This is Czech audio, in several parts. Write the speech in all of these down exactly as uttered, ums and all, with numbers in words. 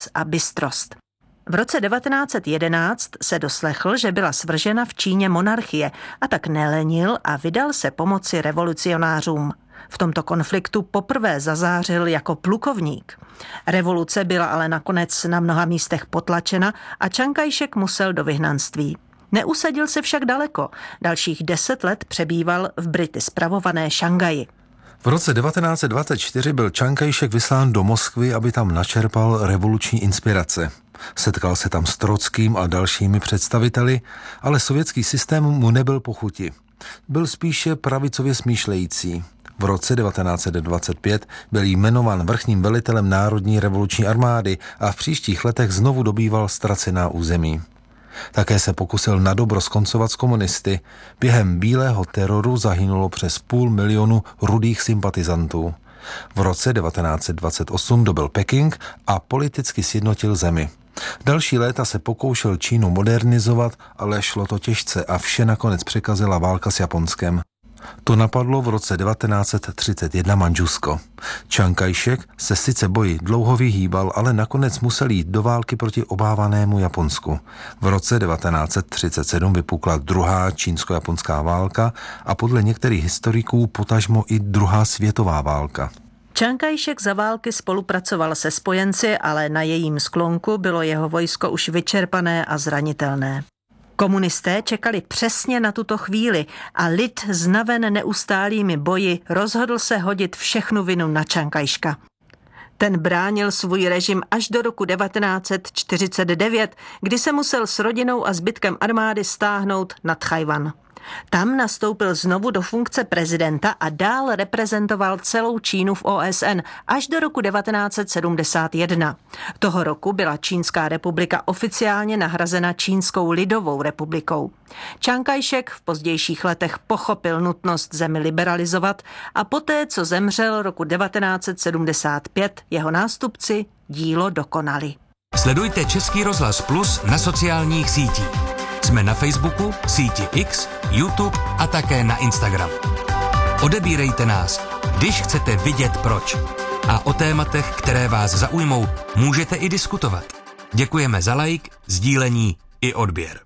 a bystrost. V roce devatenáct set jedenáct se doslechl, že byla svržena v Číně monarchie a tak nelenil a vydal se pomoci revolucionářům. V tomto konfliktu poprvé zazářil jako plukovník. Revoluce byla ale nakonec na mnoha místech potlačena a Čang Kaj-šek musel do vyhnanství. Neusadil se však daleko. Dalších deset let přebýval v Brity spravované Šanghaji. V roce devatenáct set dvacet čtyři byl Čang Kaj-šek vyslán do Moskvy, aby tam načerpal revoluční inspirace. Setkal se tam s Trockým a dalšími představiteli, ale sovětský systém mu nebyl po chuti. Byl spíše pravicově smýšlející. V roce devatenáct set dvacet pět byl jmenován vrchním velitelem Národní revoluční armády a v příštích letech znovu dobýval ztracená území. Také se pokusil nadobro skoncovat s komunisty. Během bílého teroru zahynulo přes půl milionu rudých sympatizantů. V roce devatenáct set dvacet osm dobyl Peking a politicky sjednotil zemi. Další léta se pokoušel Čínu modernizovat, ale šlo to těžce a vše nakonec překazila válka s Japonskem. To napadlo v roce devatenáct set třicet jedna Mandžusko. Čang Kaj-šek se sice boji dlouho vyhýbal, ale nakonec musel jít do války proti obávanému Japonsku. V roce devatenáct set třicet sedm vypukla druhá čínsko-japonská válka a podle některých historiků potažmo i druhá světová válka. Čang Kaj-šek za války spolupracoval se spojenci, ale na jejím sklonku bylo jeho vojsko už vyčerpané a zranitelné. Komunisté čekali přesně na tuto chvíli a lid znaven neustálými boji rozhodl se hodit všechnu vinu na Čang Kaj-ška. Ten bránil svůj režim až do roku devatenáct set čtyřicet devět, kdy se musel s rodinou a zbytkem armády stáhnout na Tchaj-wan. Tam nastoupil znovu do funkce prezidenta a dál reprezentoval celou Čínu v O S N až do roku devatenáct set sedmdesát jedna. Toho roku byla Čínská republika oficiálně nahrazena Čínskou lidovou republikou. Čang Kaj-šek v pozdějších letech pochopil nutnost zemi liberalizovat a poté, co zemřel roku devatenáct set sedmdesát pět, jeho nástupci dílo dokonali. Sledujte Český rozhlas Plus na sociálních sítích. Jsme na Facebooku, síti X, YouTube a také na Instagram. Odebírejte nás, když chcete vidět proč. A o tématech, které vás zaujmou, můžete i diskutovat. Děkujeme za like, sdílení i odběr.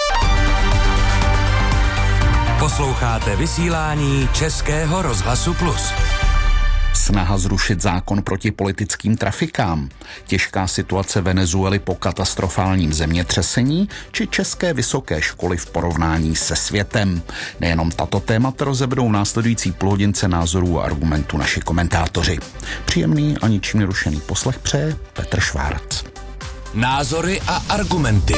Posloucháte vysílání Českého rozhlasu Plus. Snaha zrušit zákon proti politickým trafikám, těžká situace Venezuely po katastrofálním zemětřesení či české vysoké školy v porovnání se světem. Nejenom tato témata rozeberou následující půlhodince názorů a argumentů naši komentátoři. Příjemný a ničím nerušený poslech přeje Petr Švárc. Názory a argumenty.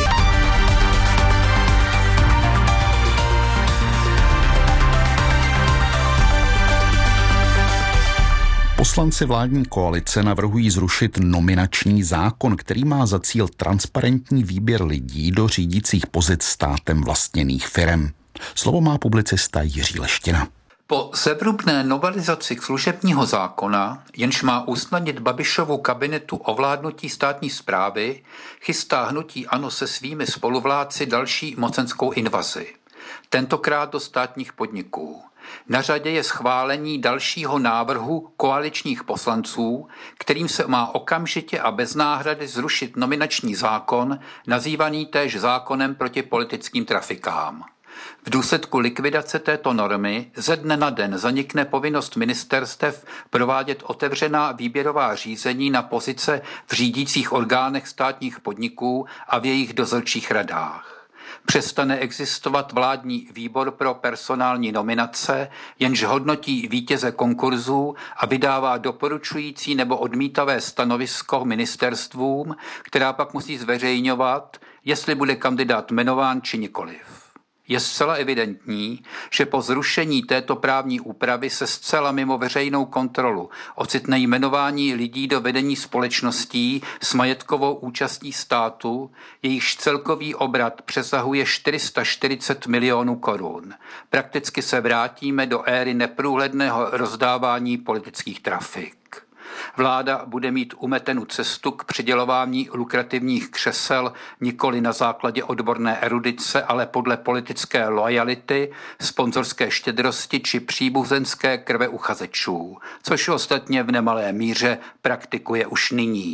Poslanci vládní koalice navrhují zrušit nominační zákon, který má za cíl transparentní výběr lidí do řídících pozic státem vlastněných firem. Slovo má publicista Jiří Leština. Po zevrubné novelizaci služebního zákona, jenž má usnadnit Babišovu kabinetu ovládnutí státní správy, chystá hnutí ANO se svými spoluvládci další mocenskou invazi. Tentokrát do státních podniků. Na řadě je schválení dalšího návrhu koaličních poslanců, kterým se má okamžitě a bez náhrady zrušit nominační zákon, nazývaný též zákonem proti politickým trafikám. V důsledku likvidace této normy ze dne na den zanikne povinnost ministerstev provádět otevřená výběrová řízení na pozice v řídících orgánech státních podniků a v jejich dozorčích radách. Přestane existovat vládní výbor pro personální nominace, jenž hodnotí vítěze konkurzů a vydává doporučující nebo odmítavé stanovisko ministerstvům, která pak musí zveřejňovat, jestli bude kandidát jmenován či nikoliv. Je zcela evidentní, že po zrušení této právní úpravy se zcela mimo veřejnou kontrolu ocitne jmenování lidí do vedení společností s majetkovou účastí státu, jejichž celkový obrat přesahuje čtyři sta čtyřicet milionů korun. Prakticky se vrátíme do éry neprůhledného rozdávání politických trafik. Vláda bude mít umetenou cestu k přidělování lukrativních křesel nikoli na základě odborné erudice, ale podle politické loajality, sponzorské štědrosti či příbuzenské krve uchazečů, což ostatně v nemalé míře praktikuje už nyní.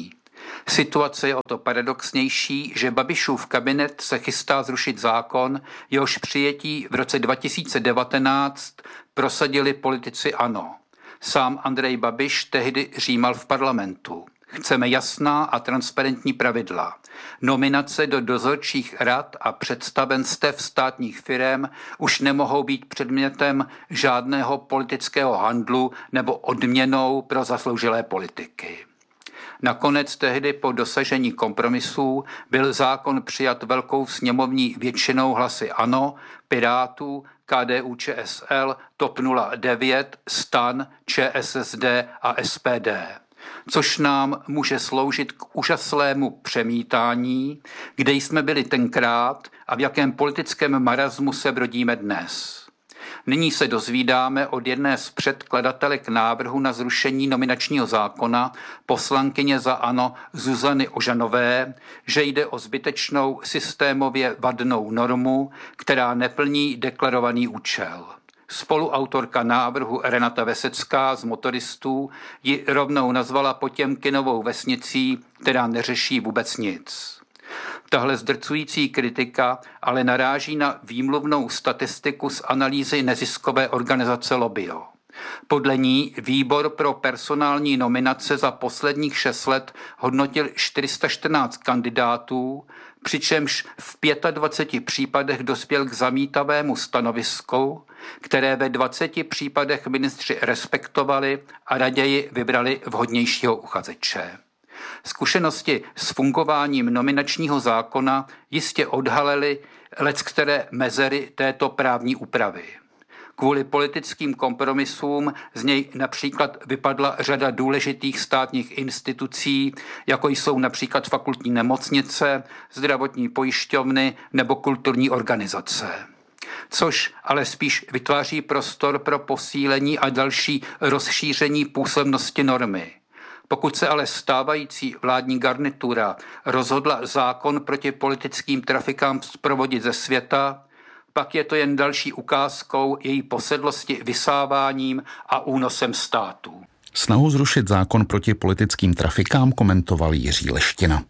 Situace je o to paradoxnější, že Babišův kabinet se chystá zrušit zákon, jehož přijetí v roce dva tisíce devatenáct prosadili politici ANO. Sám Andrej Babiš tehdy římal v parlamentu. Chceme jasná a transparentní pravidla. Nominace do dozorčích rad a představenstev státních firem už nemohou být předmětem žádného politického handlu nebo odměnou pro zasloužilé politiky. Nakonec tehdy po dosažení kompromisů byl zákon přijat velkou sněmovní většinou hlasy ANO, Pirátů, K D U Č S L, T O P nula devět, STAN, Č S S D a S P D. Což nám může sloužit k úžaslému přemítání, kde jsme byli tenkrát a v jakém politickém marazmu se brodíme dnes. Nyní se dozvídáme od jedné z předkladatelek návrhu na zrušení nominačního zákona, poslankyně za ANO Zuzany Ožanové, že jde o zbytečnou systémově vadnou normu, která neplní deklarovaný účel. Spoluautorka návrhu Renata Vesecká z motoristů ji rovnou nazvala Potěmkinovou vesnicí, která neřeší vůbec nic. Tahle zdrcující kritika ale naráží na výmluvnou statistiku z analýzy neziskové organizace Lobbio. Podle ní výbor pro personální nominace za posledních šest let hodnotil čtyři sta čtrnáct kandidátů, přičemž v dvaceti pěti případech dospěl k zamítavému stanovisku, které ve dvaceti případech ministři respektovali a raději vybrali vhodnějšího uchazeče. Zkušenosti s fungováním nominačního zákona jistě odhalily leckteré mezery této právní úpravy. Kvůli politickým kompromisům z něj například vypadla řada důležitých státních institucí, jako jsou například fakultní nemocnice, zdravotní pojišťovny nebo kulturní organizace. Což ale spíš vytváří prostor pro posílení a další rozšíření působnosti normy. Pokud se ale stávající vládní garnitura rozhodla zákon proti politickým trafikám zprovodit ze světa, pak je to jen další ukázkou její posedlosti vysáváním a únosem států. Snahu zrušit zákon proti politickým trafikám komentoval Jiří Leština.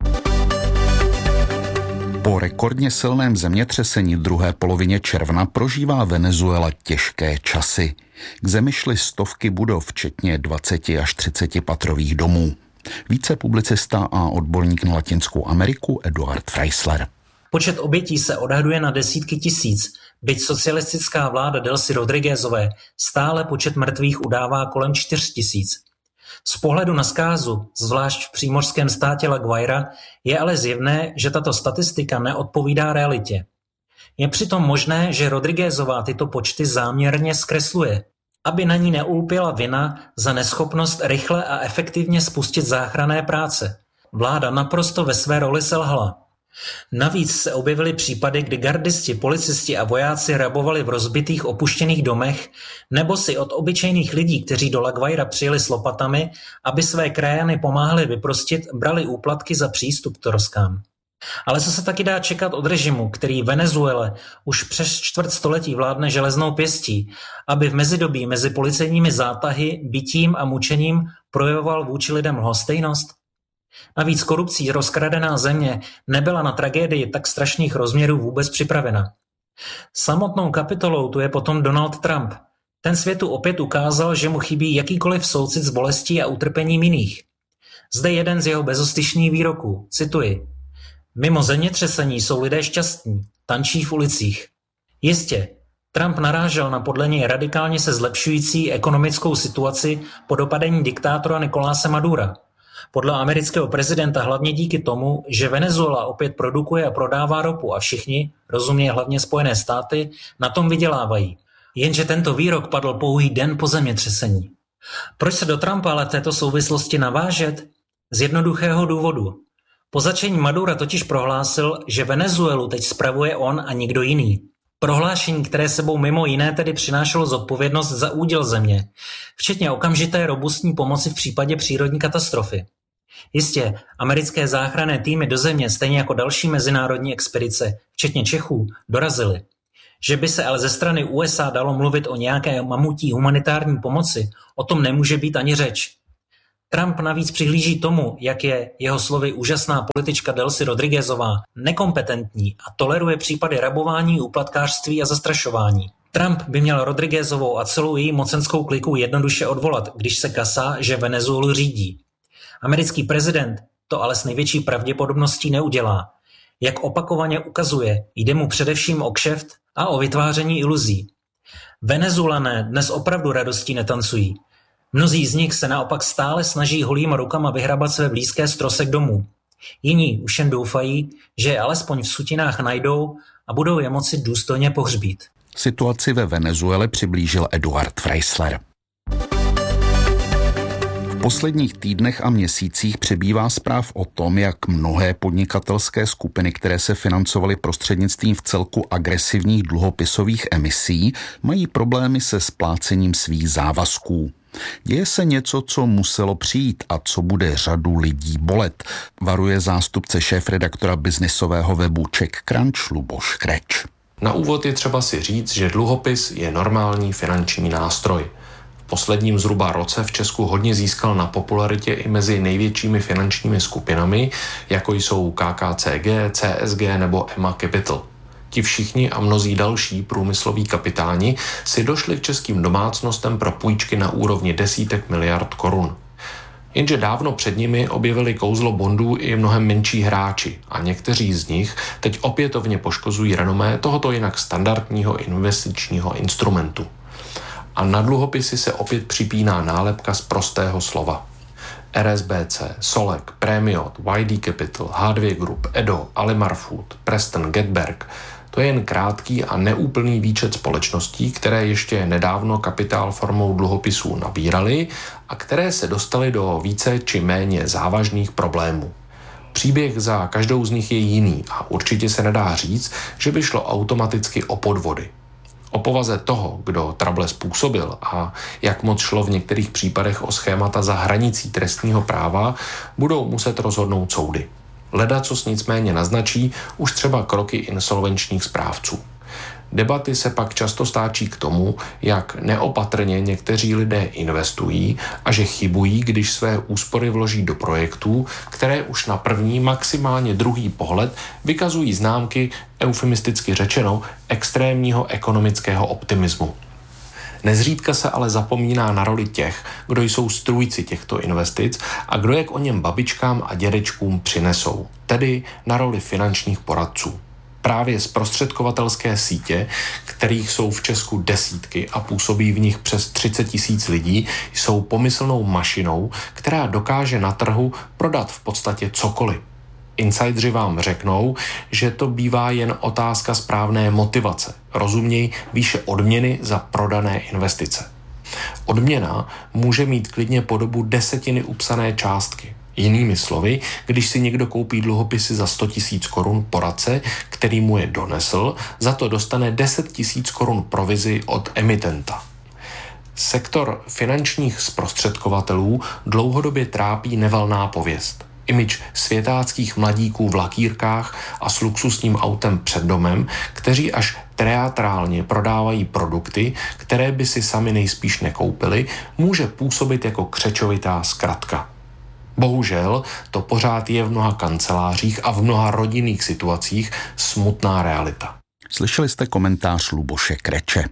Po rekordně silném zemětřesení v druhé polovině června prožívá Venezuela těžké časy. K zemi šly stovky budov, včetně dvaceti až třiceti patrových domů. Více publicista a odborník na Latinskou Ameriku Eduard Freisler. Počet obětí se odhaduje na desítky tisíc, byť socialistická vláda Delcy Rodriguezové stále počet mrtvých udává kolem čtyř tisíc. Z pohledu na zkázu, zvlášť v přímořském státě La Guaira, je ale zjevné, že tato statistika neodpovídá realitě. Je přitom možné, že Rodriguezová tyto počty záměrně zkresluje, aby na ní neulpěla vina za neschopnost rychle a efektivně spustit záchranné práce. Vláda naprosto ve své roli selhala. Navíc se objevily případy, kdy gardisti, policisti a vojáci rabovali v rozbitých opuštěných domech nebo si od obyčejných lidí, kteří do La Guaira přijeli s lopatami, aby své krajany pomáhali vyprostit, brali úplatky za přístup k troskám. Ale co se taky dá čekat od režimu, který Venezuele už přes čtvrt století vládne železnou pěstí, aby v mezidobí mezi policejními zátahy, bitím a mučením projevoval vůči lidem lhostejnost? Navíc korupcí rozkradená země nebyla na tragédii tak strašných rozměrů vůbec připravena. Samotnou kapitolou tu je potom Donald Trump. Ten světu opět ukázal, že mu chybí jakýkoliv soucit s bolestí a utrpením jiných. Zde jeden z jeho bezostyšných výroků, cituji: Mimo zemětřesení jsou lidé šťastní, tančí v ulicích. Jistě, Trump narážel na podle něj radikálně se zlepšující ekonomickou situaci po dopadení diktátora Nicoláse Madura. Podle amerického prezidenta hlavně díky tomu, že Venezuela opět produkuje a prodává ropu a všichni, rozumě hlavně Spojené státy, na tom vydělávají. Jenže tento výrok padl pouhý den po zemětřesení. Proč se do Trumpa ale v této souvislosti navážet? Z jednoduchého důvodu. Po začení Madura totiž prohlásil, že Venezuelu teď spravuje on a nikdo jiný. Prohlášení, které sebou mimo jiné tedy přinášelo zodpovědnost za úděl země, včetně okamžité robustní pomoci v případě přírodní katastrofy. Jistě, americké záchranné týmy do země, stejně jako další mezinárodní expedice, včetně Čechů, dorazily. Že by se ale ze strany U S A dalo mluvit o nějaké mamutí humanitární pomoci, o tom nemůže být ani řeč. Trump navíc přihlíží tomu, jak je jeho slovy úžasná politička Delcy Rodriguezová nekompetentní a toleruje případy rabování, úplatkářství a zastrašování. Trump by měl Rodriguezovou a celou její mocenskou kliku jednoduše odvolat, když se kasá, že Venezuelu řídí. Americký prezident to ale s největší pravděpodobností neudělá. Jak opakovaně ukazuje, jde mu především o kšeft a o vytváření iluzí. Venezuelané dnes opravdu radostí netancují. Mnozí z nich se naopak stále snaží holýma rukama vyhrabat své blízké z trosek domů. Jiní už jen doufají, že je alespoň v sutinách najdou a budou je moci důstojně pohřbít. Situaci ve Venezuele přiblížil Eduard Freisler. V posledních týdnech a měsících přibývá zpráv o tom, jak mnohé podnikatelské skupiny, které se financovaly prostřednictvím vcelku agresivních dluhopisových emisí, mají problémy se splácením svých závazků. Děje se něco, co muselo přijít a co bude řadu lidí bolet, varuje zástupce šéfredaktora biznisového webu CzechCrunch Luboš Kreč. Na úvod je třeba si říct, že dluhopis je normální finanční nástroj. V posledním zhruba roce v Česku hodně získal na popularitě i mezi největšími finančními skupinami, jako jsou K K C G, C S G nebo Emma Capital. Ti všichni a mnozí další průmysloví kapitáni si došli k českým domácnostem pro půjčky na úrovni desítek miliard korun. Jenže dávno před nimi objevili kouzlo bondů i mnohem menší hráči a někteří z nich teď opětovně poškozují renomé tohoto jinak standardního investičního instrumentu. A na dluhopisy se opět připíná nálepka z prostého slova. R S B C, Solek, Premiot, Y D Capital, H dva Group, Edo, Alimar Food, Preston, Getberg. To je jen krátký a neúplný výčet společností, které ještě nedávno kapitál formou dluhopisů nabíraly a které se dostaly do více či méně závažných problémů. Příběh za každou z nich je jiný a určitě se nedá říct, že by šlo automaticky o podvody. O povaze toho, kdo trable způsobil a jak moc šlo v některých případech o schémata za hranicí trestního práva, budou muset rozhodnout soudy. Ledacos nicméně naznačí už třeba kroky insolvenčních správců. Debaty se pak často stáčí k tomu, jak neopatrně někteří lidé investují a že chybují, když své úspory vloží do projektů, které už na první, maximálně druhý pohled vykazují známky, eufemisticky řečeno, extrémního ekonomického optimismu. Nezřídka se ale zapomíná na roli těch, kdo jsou strůjci těchto investic a kdo je k o něm babičkám a dědečkům přinesou, tedy na roli finančních poradců. Právě zprostředkovatelské sítě, kterých jsou v Česku desítky a působí v nich přes třicet tisíc lidí, jsou pomyslnou mašinou, která dokáže na trhu prodat v podstatě cokoliv. Insidři vám řeknou, že to bývá jen otázka správné motivace, rozuměj výše odměny za prodané investice. Odměna může mít klidně podobu desetiny upsané částky. Jinými slovy, když si někdo koupí dluhopisy za sto tisíc korun poradce, který mu je donesl, za to dostane deset tisíc korun provizi od emitenta. Sektor finančních zprostředkovatelů dlouhodobě trápí nevalná pověst. Image světáckých mladíků v lakýrkách a s luxusním autem před domem, kteří až teatrálně prodávají produkty, které by si sami nejspíš nekoupili, může působit jako křečovitá zkratka. Bohužel to pořád je v mnoha kancelářích a v mnoha rodinných situacích smutná realita. Slyšeli jste komentář Luboše Kreče.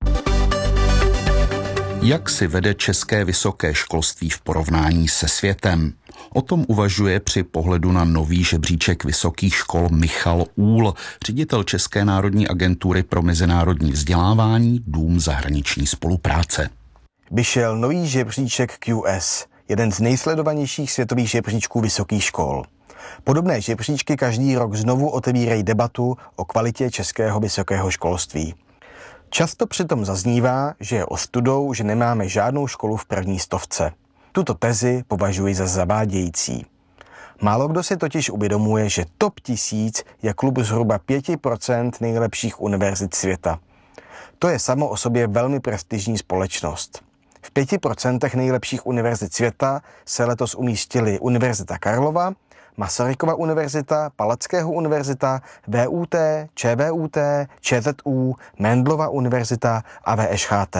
Jak si vede české vysoké školství v porovnání se světem? O tom uvažuje při pohledu na nový žebříček vysokých škol Michal Úhl, ředitel České národní agentury pro mezinárodní vzdělávání, Dům zahraniční spolupráce. Vyšel nový žebříček Q S, jeden z nejsledovanějších světových žebříčků vysokých škol. Podobné žebříčky každý rok znovu otevírají debatu o kvalitě českého vysokého školství. Často přitom zaznívá, že je ostudou, že nemáme žádnou školu v první stovce. Tuto tezi považuji za zavádějící. Málo kdo si totiž uvědomuje, že top tisíc je klub zhruba pět procent nejlepších univerzit světa. To je samo o sobě velmi prestižní společnost. V pěti procentech nejlepších univerzit světa se letos umístily Univerzita Karlova, Masarykova univerzita, Palackého univerzita, V U T, ČVUT, ČZÚ, Mendelova univerzita a V Š H T.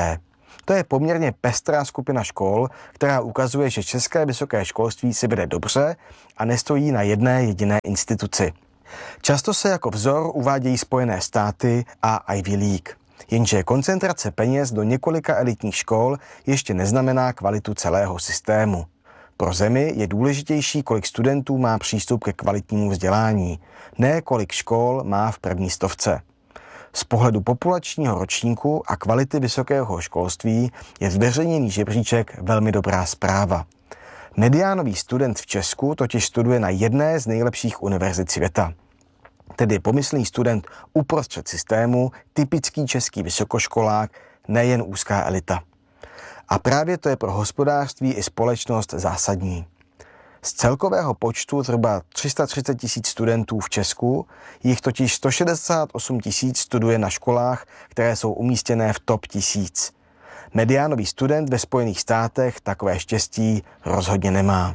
To je poměrně pestrá skupina škol, která ukazuje, že české vysoké školství si vede dobře a nestojí na jedné jediné instituci. Často se jako vzor uvádějí Spojené státy a Ivy League. Jenže koncentrace peněz do několika elitních škol ještě neznamená kvalitu celého systému. Pro zemi je důležitější, kolik studentů má přístup ke kvalitnímu vzdělání, ne kolik škol má v první stovce. Z pohledu populačního ročníku a kvality vysokého školství je zveřejněný žebříček velmi dobrá zpráva. Mediánový student v Česku totiž studuje na jedné z nejlepších univerzit světa. Tedy pomyslný student uprostřed systému, typický český vysokoškolák, nejen úzká elita. A právě to je pro hospodářství i společnost zásadní. Z celkového počtu zhruba tři sta třicet tisíc studentů v Česku jich totiž sto šedesát osm tisíc studuje na školách, které jsou umístěné v top tisíc. Mediánový student ve Spojených státech takové štěstí rozhodně nemá.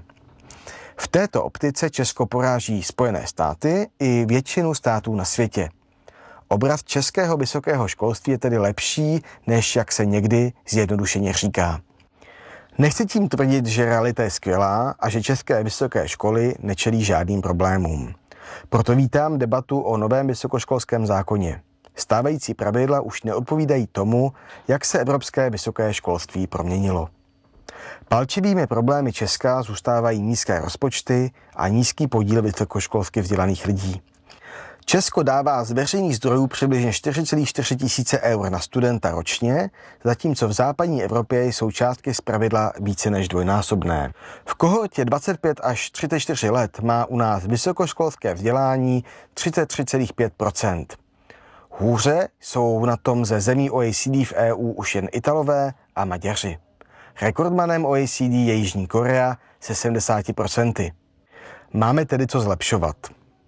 V této optice Česko poráží Spojené státy i většinu států na světě. Obraz českého vysokého školství je tedy lepší, než jak se někdy zjednodušeně říká. Nechci tím tvrdit, že realita je skvělá a že české vysoké školy nečelí žádným problémům. Proto vítám debatu o novém vysokoškolském zákoně. Stávající pravidla už neodpovídají tomu, jak se evropské vysoké školství proměnilo. Palčivými problémy Česka zůstávají nízké rozpočty a nízký podíl vysokoškolsky vzdělaných lidí. Česko dává z veřejných zdrojů přibližně čtyři celé čtyři tisíce eur na studenta ročně, zatímco v západní Evropě jsou částky zpravidla více než dvojnásobné. V kohortě dvacet pět až třicet čtyři let má u nás vysokoškolské vzdělání třicet tři celá pět procenta. Hůře jsou na tom ze zemí O E C D v E U už jen Italové a Maďaři. Rekordmanem O E C D je Jižní Korea se sedmdesáti procenty. Máme tedy co zlepšovat.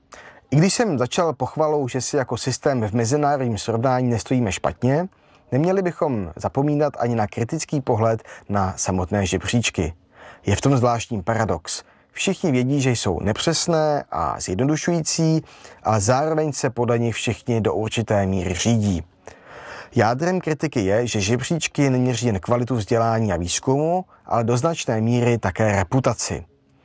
I když jsem začal pochvalou, že si jako systém v mezinárodním srovnání nestojíme špatně, neměli bychom zapomínat ani na kritický pohled na samotné žebříčky. Je v tom zvláštní paradox. Všichni vědí, že jsou nepřesné a zjednodušující, ale zároveň se podle nich všichni do určité míry řídí. Jádrem kritiky je, že žebříčky neměří jen kvalitu vzdělání a výzkumu, ale do značné míry také reputaci.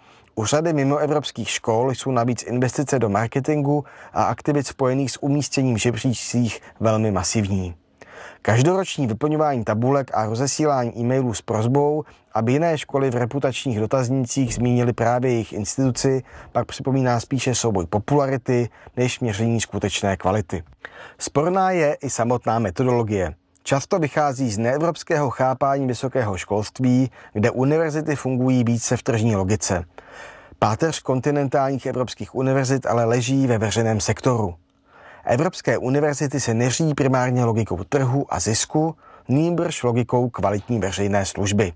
U řady mimoevropských škol jsou navíc investice do marketingu a aktivit spojených s umístěním v žebříčcích velmi masivní. Každoroční vyplňování tabulek a rozesílání e-mailů s prosbou, aby jiné školy v reputačních dotaznících zmínily právě jejich instituci, pak připomíná spíše souboj popularity než měření skutečné kvality. Sporná je i samotná metodologie. Často vychází z neevropského chápání vysokého školství, kde univerzity fungují více v tržní logice. Páteř kontinentálních evropských univerzit ale leží ve veřejném sektoru. Evropské univerzity se neřídí primárně logikou trhu a zisku, nýbrž logikou kvalitní veřejné služby.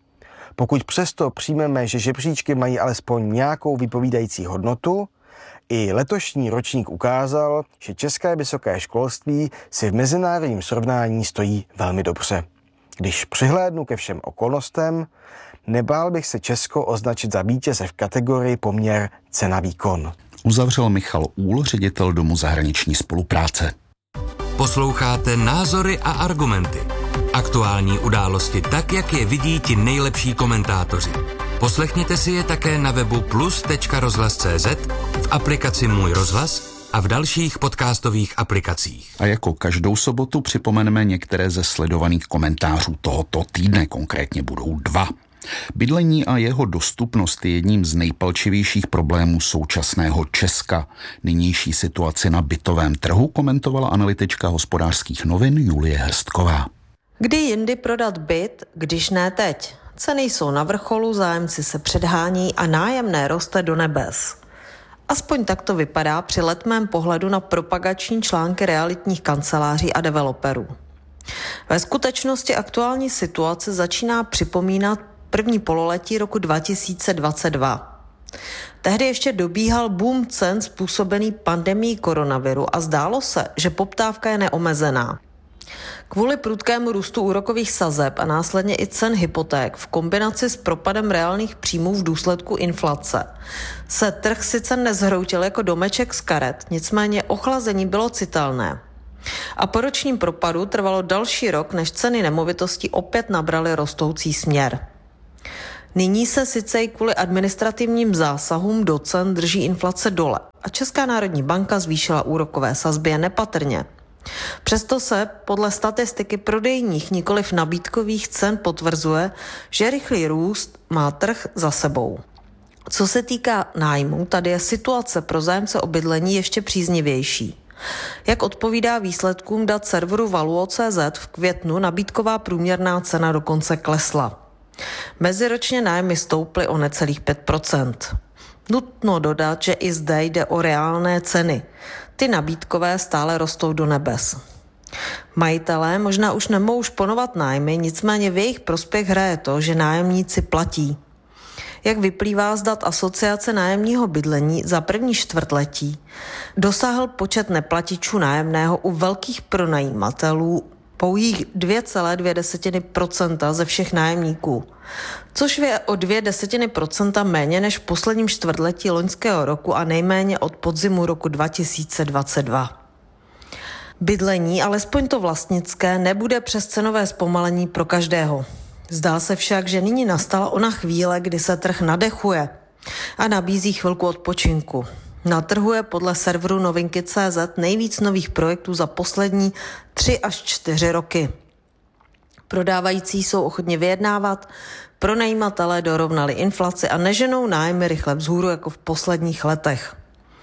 Pokud přesto přijmeme, že žebříčky mají alespoň nějakou vypovídající hodnotu, i letošní ročník ukázal, že české vysoké školství si v mezinárodním srovnání stojí velmi dobře. Když přihlédnu ke všem okolnostem, nebál bych se Česko označit za vítěze v kategorii poměr cena-výkon. Uzavřel Michal Úl, ředitel Domu zahraniční spolupráce. Posloucháte Názory a argumenty. Aktuální události tak, jak je vidí ti nejlepší komentátoři. Poslechněte si je také na webu plus tečka rozhlas tečka cé zet, v aplikaci Můj rozhlas a v dalších podcastových aplikacích. A jako každou sobotu připomeneme některé ze sledovaných komentářů tohoto týdne, konkrétně budou dva. Bydlení a jeho dostupnost je jedním z nejpalčivějších problémů současného Česka. Nynější situaci na bytovém trhu komentovala analytička Hospodářských novin Julie Hrstková. Kdy jindy prodat byt, když ne teď? Ceny jsou na vrcholu, zájemci se předhání a nájemné roste do nebes. Aspoň tak to vypadá při letmém pohledu na propagační články realitních kanceláří a developerů. Ve skutečnosti aktuální situace začíná připomínat první pololetí roku dva tisíce dvacet dva. Tehdy ještě dobíhal boom cen způsobený pandemií koronaviru a zdálo se, že poptávka je neomezená. Kvůli prudkému růstu úrokových sazeb a následně i cen hypoték v kombinaci s propadem reálných příjmů v důsledku inflace se trh sice nezhroutil jako domeček z karet, nicméně ochlazení bylo citelné. A po ročním propadu trvalo další rok, než ceny nemovitostí opět nabraly rostoucí směr. Nyní se sice i kvůli administrativním zásahům do cen drží inflace dole a Česká národní banka zvýšila úrokové sazby jen nepatrně. Přesto se podle statistiky prodejních, nikoliv nabídkových cen potvrzuje, že rychlý růst má trh za sebou. Co se týká nájmu, tady je situace pro zájemce o bydlení ještě příznivější. Jak odpovídá výsledkům dat serveru Valuo tečka cé zet, v květnu nabídková průměrná cena dokonce klesla. Meziročně nájmy stouply o necelých pět procent. Nutno dodat, že i zde jde o reálné ceny. Ty nabídkové stále rostou do nebes. Majitelé možná už nemohou šponovat nájmy, nicméně v jejich prospěch hraje to, že nájemníci platí. Jak vyplývá z dat Asociace nájemního bydlení, za první čtvrtletí dosáhl počet neplatičů nájemného u velkých pronajímatelů pouhých dvě celé dvě procenta ze všech nájemníků, což je o dvě desetiny procenta méně než v posledním čtvrtletí loňského roku a nejméně od podzimu roku dva tisíce dvacet dva. Bydlení, alespoň to vlastnické, nebude přes cenové zpomalení pro každého. Zdá se však, že nyní nastala ona chvíle, kdy se trh nadechuje a nabízí chvilku odpočinku. Na trhu je podle serveru novinky tečka cé zet nejvíc nových projektů za poslední tři až čtyři roky. Prodávající jsou ochotni vyjednávat, pronajímatelé dorovnali inflaci a neženou nájmy rychle vzhůru jako v posledních letech.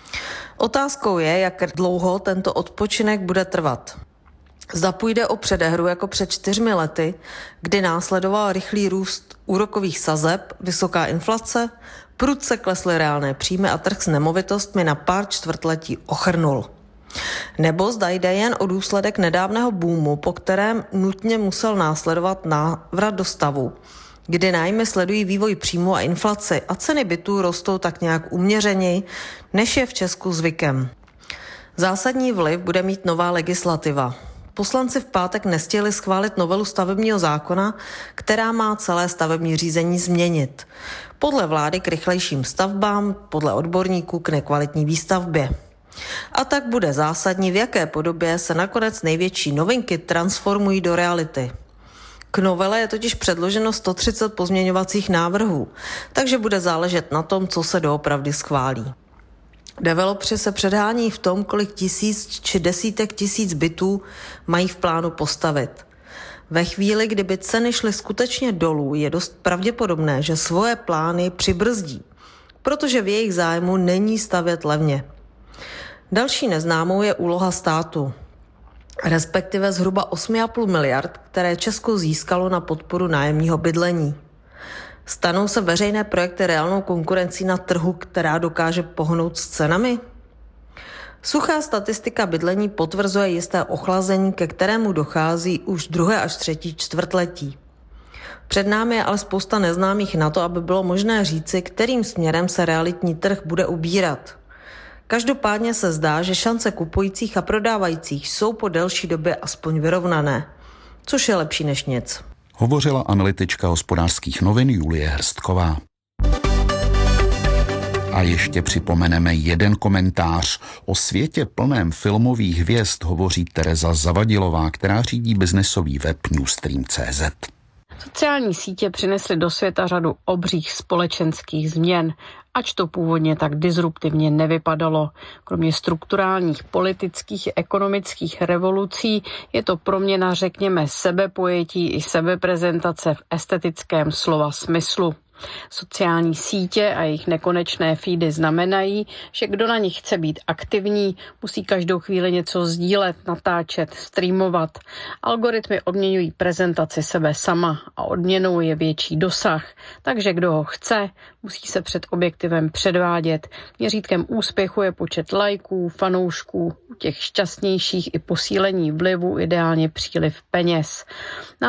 Otázkou je, jak dlouho tento odpočinek bude trvat. Zda půjde o předehru jako před čtyřmi lety, kdy následoval rychlý růst úrokových sazeb, vysoká inflace, prudce klesly reálné příjmy a trh s nemovitostmi na pár čtvrtletí ochrnul. Nebo zda jde jen o důsledek nedávného boomu, po kterém nutně musel následovat návrat do stavu, kdy nájmy sledují vývoj příjmu a inflaci a ceny bytů rostou tak nějak uměřeněji, než je v Česku zvykem. Zásadní vliv bude mít nová legislativa. Poslanci v pátek nestihli schválit novelu stavebního zákona, která má celé stavební řízení změnit. Podle vlády k rychlejším stavbám, podle odborníků k nekvalitní výstavbě. A tak bude zásadní, v jaké podobě se nakonec největší novinky transformují do reality. K novele je totiž předloženo sto třicet pozměňovacích návrhů, takže bude záležet na tom, co se doopravdy schválí. Developři se předhání v tom, kolik tisíc či desítek tisíc bytů mají v plánu postavit. Ve chvíli, kdyby ceny šly skutečně dolů, je dost pravděpodobné, že svoje plány přibrzdí, protože v jejich zájmu není stavět levně. Další neznámou je úloha státu, respektive zhruba osm celá pět miliard, které Česko získalo na podporu nájemního bydlení. Stanou se veřejné projekty reálnou konkurencí na trhu, která dokáže pohnout s cenami? Suchá statistika bydlení potvrzuje jisté ochlazení, ke kterému dochází už druhé až třetí čtvrtletí. Před námi je ale spousta neznámých na to, aby bylo možné říci, kterým směrem se realitní trh bude ubírat. Každopádně se zdá, že šance kupujících a prodávajících jsou po delší době aspoň vyrovnané, což je lepší než nic. Hovořila analytička Hospodářských novin Julie Hrstková. A ještě připomeneme jeden komentář. O světě plném filmových hvězd hovoří Tereza Zavadilová, která řídí biznesový web Newstream tečka cé zet. Sociální sítě přinesly do světa řadu obřích společenských změn, ač to původně tak disruptivně nevypadalo. Kromě strukturálních politických i ekonomických revolucí je to proměna, řekněme, sebepojetí i sebeprezentace v estetickém slova smyslu. Sociální sítě a jejich nekonečné feedy znamenají, že kdo na nich chce být aktivní, musí každou chvíli něco sdílet, natáčet, streamovat. Algoritmy odměňují prezentaci sebe sama a odměnou je větší dosah, takže kdo ho chce, musí se před objektivem předvádět. Měřítkem úspěchu je počet lajků, fanoušků, u těch šťastnějších i posílení vlivu, ideálně příliv peněz. Nástup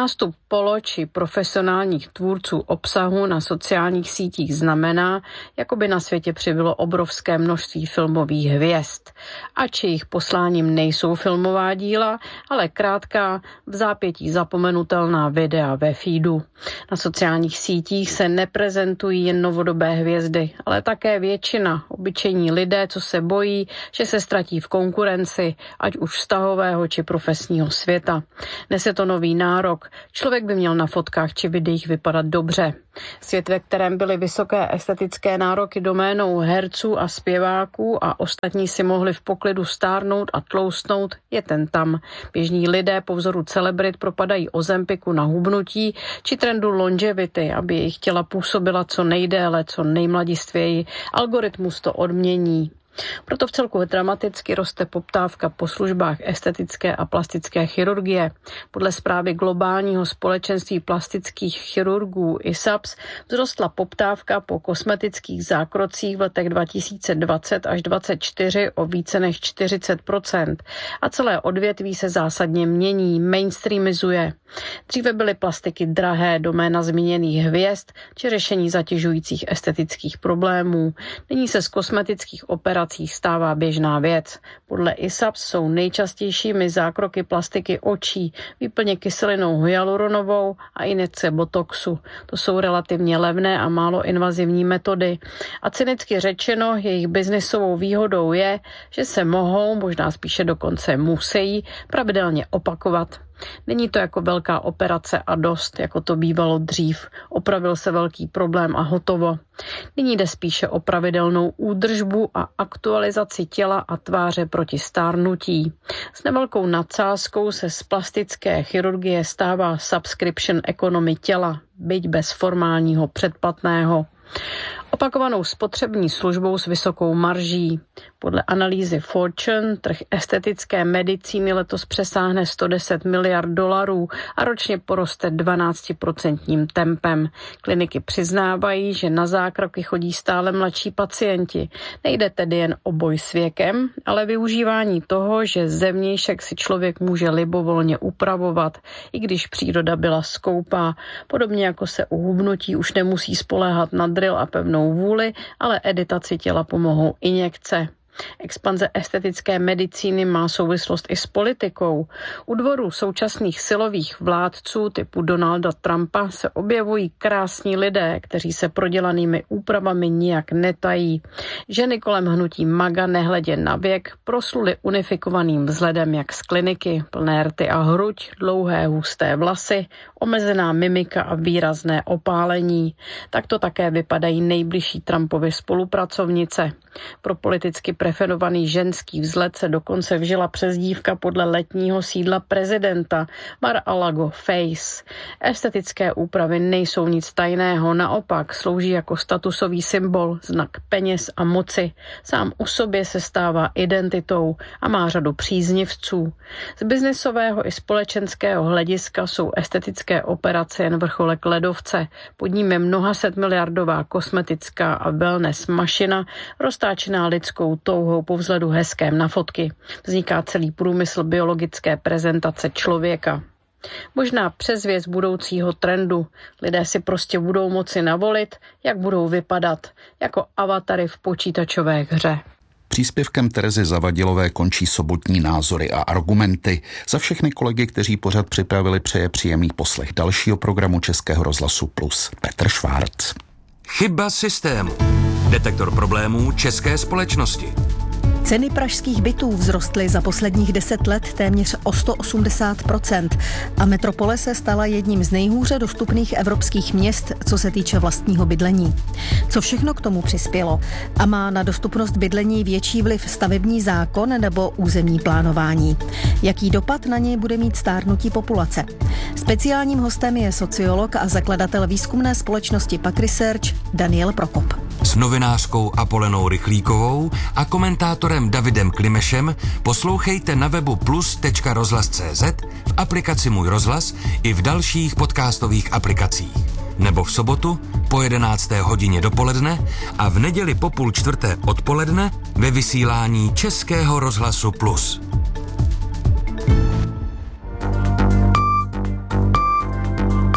polo či profesionálních tvůrců obsahu na sociálních sítích znamená, jako by na světě přibylo obrovské množství filmových hvězd. Ač jejich posláním nejsou filmová díla, ale krátká, v zápětí zapomenutelná videa ve feedu. Na sociálních sítích se neprezentují jen novodobé hvězdy, ale také většina, obyčejní lidé, co se bojí, že se ztratí v konkurenci, ať už vztahového či profesního světa. Nese to nový nárok. Člověk by měl na fotkách či videích vypadat dobře. Svět, ve kterém byly vysoké estetické nároky doménou herců a zpěváků a ostatní si mohli v poklidu stárnout a tloustnout, je ten tam. Běžní lidé po vzoru celebrit propadají Ozempiku na hubnutí či trendu longevity, aby jejich těla působila co nejdéle, co nejmladistvěji. Algoritmus to odmění. Proto v celku dramaticky roste poptávka po službách estetické a plastické chirurgie. Podle zprávy globálního společenství plastických chirurgů I S A P S vzrostla poptávka po kosmetických zákrocích v letech dva tisíce dvacet až dvacet čtyři o více než čtyřicet procent a celé odvětví se zásadně mění, mainstreamizuje. Dříve byly plastiky drahé, doména zmíněných hvězd či řešení zatěžujících estetických problémů. Nyní se z kosmetických operací stává běžná věc. Podle I S A P S jsou nejčastějšími zákroky plastiky očí, výplně kyselinou hyaluronovou a injekce botoxu. To jsou relativně levné a málo invazivní metody. A cynicky řečeno, jejich biznisovou výhodou je, že se mohou, možná spíše dokonce musí, pravidelně opakovat. Není to jako velká operace a dost, jako to bývalo dřív. Opravil se velký problém a hotovo. Nyní jde spíše o pravidelnou údržbu a aktualizaci těla a tváře proti stárnutí. S nevelkou nadsázkou se z plastické chirurgie stává subscription economy těla, byť bez formálního předplatného. Opakovanou spotřební službou s vysokou marží. Podle analýzy Fortune trh estetické medicíny letos přesáhne sto deset miliard dolarů a ročně poroste dvanáctiprocentním tempem. Kliniky přiznávají, že na zákroky chodí stále mladší pacienti. Nejde tedy jen o boj s věkem, ale využívání toho, že zevnějšek si člověk může libovolně upravovat, i když příroda byla skoupá. Podobně jako se u hubnutí už nemusí spoléhat na drill a pevnou vůli, ale editaci těla pomohou injekce. Expanze estetické medicíny má souvislost i s politikou. U dvorů současných silových vládců typu Donalda Trumpa se objevují krásní lidé, kteří se prodělanými úpravami nijak netají. Ženy kolem hnutí MAGA nehledě na věk prosluly unifikovaným vzhledem jak z kliniky, plné rty a hruď, dlouhé husté vlasy, omezená mimika a výrazné opálení. Takto také vypadají nejbližší Trumpovy spolupracovnice. Pro politicky preferovaný ženský vzhled se dokonce vžila přezdívka podle letního sídla prezidenta Mar-a-Lago Face. Estetické úpravy nejsou nic tajného, naopak slouží jako statusový symbol, znak peněz a moci. Sám o sobě se stává identitou a má řadu příznivců. Z biznisového i společenského hlediska jsou estetické operace jen vrcholek ledovce. Pod ním je mnohaset miliardová kosmetická a wellness mašina, roztáčená lidskou touhou po vzhledu hezkém na fotky. Vzniká celý průmysl biologické prezentace člověka. Možná předzvěst budoucího trendu. Lidé si prostě budou moci navolit, jak budou vypadat, jako avatary v počítačové hře. Příspěvkem Terezy Zavadilové končí sobotní názory a argumenty. Za všechny kolegy, kteří pořad připravili, přeje příjemný poslech dalšího programu Českého rozhlasu Plus Petr Švárc. Chyba systému. Detektor problémů české společnosti. Ceny pražských bytů vzrostly za posledních deset let téměř o sto osmdesát procent a metropole se stala jedním z nejhůře dostupných evropských měst, co se týče vlastního bydlení. Co všechno k tomu přispělo? A má na dostupnost bydlení větší vliv stavební zákon nebo územní plánování? Jaký dopad na něj bude mít stárnutí populace? Speciálním hostem je sociolog a zakladatel výzkumné společnosti Pak Research Daniel Prokop. S novinářkou Apolenou Rychlíkovou a komentátorem Davidem Klimešem poslouchejte na webu plus tečka rozhlas tečka cé zet, v aplikaci Můj rozhlas i v dalších podcastových aplikacích. Nebo v sobotu po jedenácté hodině dopoledne a v neděli po půl čtvrté odpoledne ve vysílání Českého rozhlasu Plus.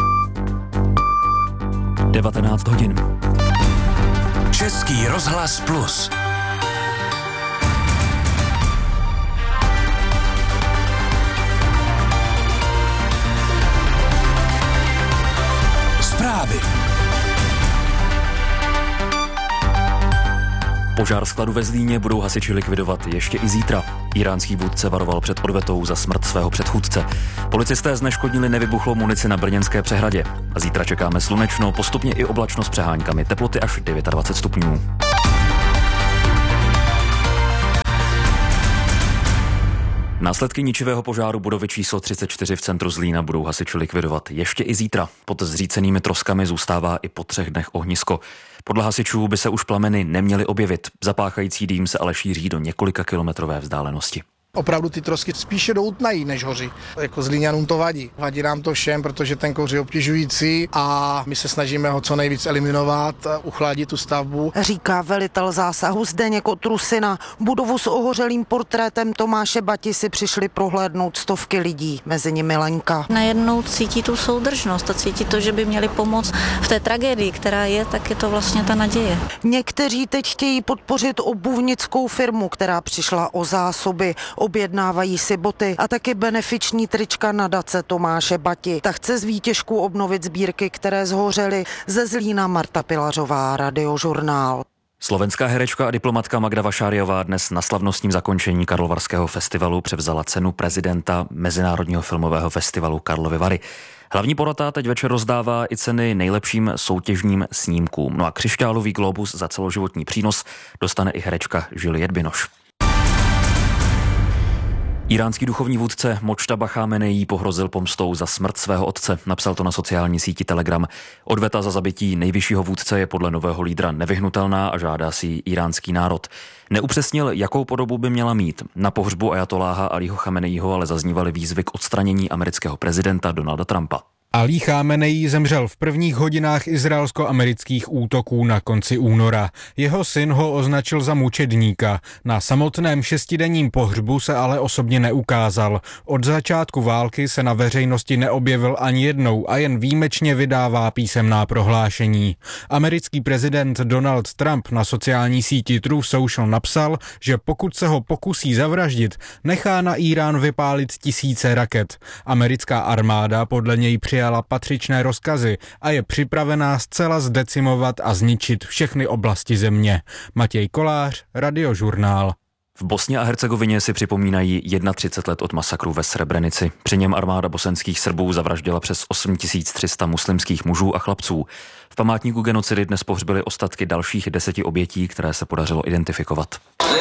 devatenáct hodin. Český rozhlas Plus. Zprávy. Požár skladu ve Zlíně budou hasiči likvidovat ještě i zítra. Iránský vůdce varoval před odvetou za smrt svého předchůdce. Policisté zneškodnili nevybuchlou munici na Brněnské přehradě. A zítra čekáme slunečno, postupně i oblačno s přeháňkami, teploty až dvacet devět stupňů. Následky ničivého požáru budovy číslo třicet čtyři v centru Zlína budou hasiči likvidovat ještě i zítra. Pod zřícenými troskami zůstává i po třech dnech ohnisko. Podle hasičů by se už plameny neměly objevit. Zapáchající dým se ale šíří do několika kilometrové vzdálenosti. Opravdu ty trosky spíše doutnají, než hoří. Jako Zlíňanům to vadí. Vadí nám to všem, protože ten kouř je obtěžující a my se snažíme ho co nejvíc eliminovat, uchladit tu stavbu. Říká velitel zásahu Zdeněk Otrusina. Budovu s ohořelým portrétem Tomáše Bati si přišli prohlédnout stovky lidí, mezi nimi Lenka. Najednou cítí tu soudržnost a cítí to, že by měli pomoct v té tragédii, která je, tak je to vlastně ta naděje. Někteří teď chtějí podpořit obuvnickou firmu, která přišla o zásoby. Objednávají si boty a taky benefiční trička nadace Tomáše Bati. Ta chce z výtěžků obnovit sbírky, které zhořely. Ze Zlína Marta Pilařová, Radiožurnál. Slovenská herečka a diplomatka Magda Vašáriová dnes na slavnostním zakončení Karlovarského festivalu převzala cenu prezidenta Mezinárodního filmového festivalu Karlovy Vary. Hlavní porota teď večer rozdává i ceny nejlepším soutěžním snímkům. No a křišťálový globus za celoživotní přínos dostane i herečka Juliette Binoche. Iránský duchovní vůdce Mojtaba Chameneí pohrozil pomstou za smrt svého otce. Napsal to na sociální síti Telegram. Odveta za zabití nejvyššího vůdce je podle nového lídra nevyhnutelná a žádá si ji iránský národ. Neupřesnil, jakou podobu by měla mít. Na pohřbu ajatoláha Alího Chameneího ale zaznívaly výzvy k odstranění amerického prezidenta Donalda Trumpa. Alí Chámenejí zemřel v prvních hodinách izraelsko-amerických útoků na konci února. Jeho syn ho označil za mučedníka. Na samotném šestidenním pohřbu se ale osobně neukázal. Od začátku války se na veřejnosti neobjevil ani jednou a jen výjimečně vydává písemná prohlášení. Americký prezident Donald Trump na sociální síti Truth Social napsal, že pokud se ho pokusí zavraždit, nechá na Irán vypálit tisíce raket. Americká armáda podle něj přijala patřičné rozkazy a je připravená zcela zdecimovat a zničit všechny oblasti země. Matěj Kolář, Radiožurnál. V Bosně a Hercegovině si připomínají třicet jedna let od masakru ve Srebrenici. Při něm armáda bosenských Srbů zavraždila přes osm tisíc tři sta muslimských mužů a chlapců. V památníku genocidy dnes pohřbili ostatky dalších deseti obětí, které se podařilo identifikovat.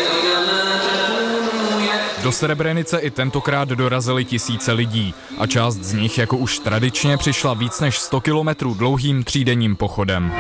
Do Srebrenice i tentokrát dorazili tisíce lidí a část z nich, jako už tradičně, přišla víc než sto kilometrů dlouhým třídenním pochodem.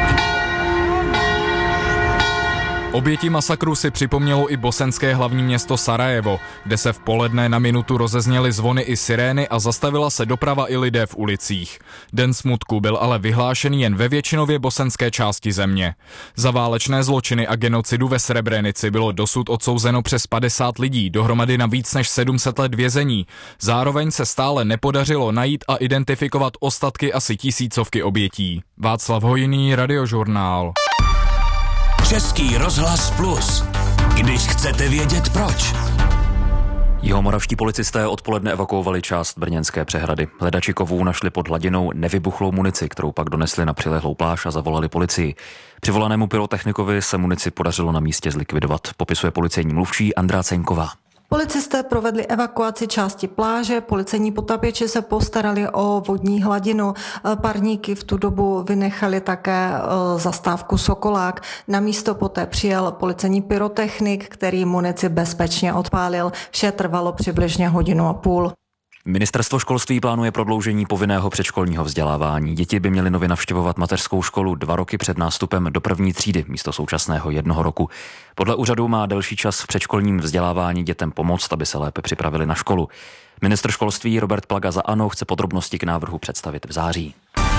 Oběti masakru si připomnělo i bosenské hlavní město Sarajevo, kde se v poledne na minutu rozezněly zvony i sirény a zastavila se doprava i lidé v ulicích. Den smutku byl ale vyhlášený jen ve většinově bosenské části země. Za válečné zločiny a genocidu ve Srebrenici bylo dosud odsouzeno přes padesát lidí, dohromady na víc než sedm set let vězení. Zároveň se stále nepodařilo najít a identifikovat ostatky asi tisícovky obětí. Václav Hojný, Radiožurnál. Český rozhlas Plus. Když chcete vědět proč. Jihomoravští policisté odpoledne evakuovali část brněnské přehrady. Hledači kovů našli pod hladinou nevybuchlou munici, kterou pak donesli na přilehlou pláž a zavolali policii. Přivolanému pyrotechnikovi se munici podařilo na místě zlikvidovat, popisuje policejní mluvčí Andrá Ceňková. Policisté provedli evakuaci části pláže, policejní potapěči se postarali o vodní hladinu, parníky v tu dobu vynechali také zastávku Sokolák. Na místo poté přijel policejní pyrotechnik, který munici bezpečně odpálil. Vše trvalo přibližně hodinu a půl. Ministerstvo školství plánuje prodloužení povinného předškolního vzdělávání. Děti by měly nově navštěvovat mateřskou školu dva roky před nástupem do první třídy místo současného jednoho roku. Podle úřadu má delší čas v předškolním vzdělávání dětem pomoct, aby se lépe připravili na školu. Ministr školství Robert Plaga za ANO chce podrobnosti k návrhu představit v září.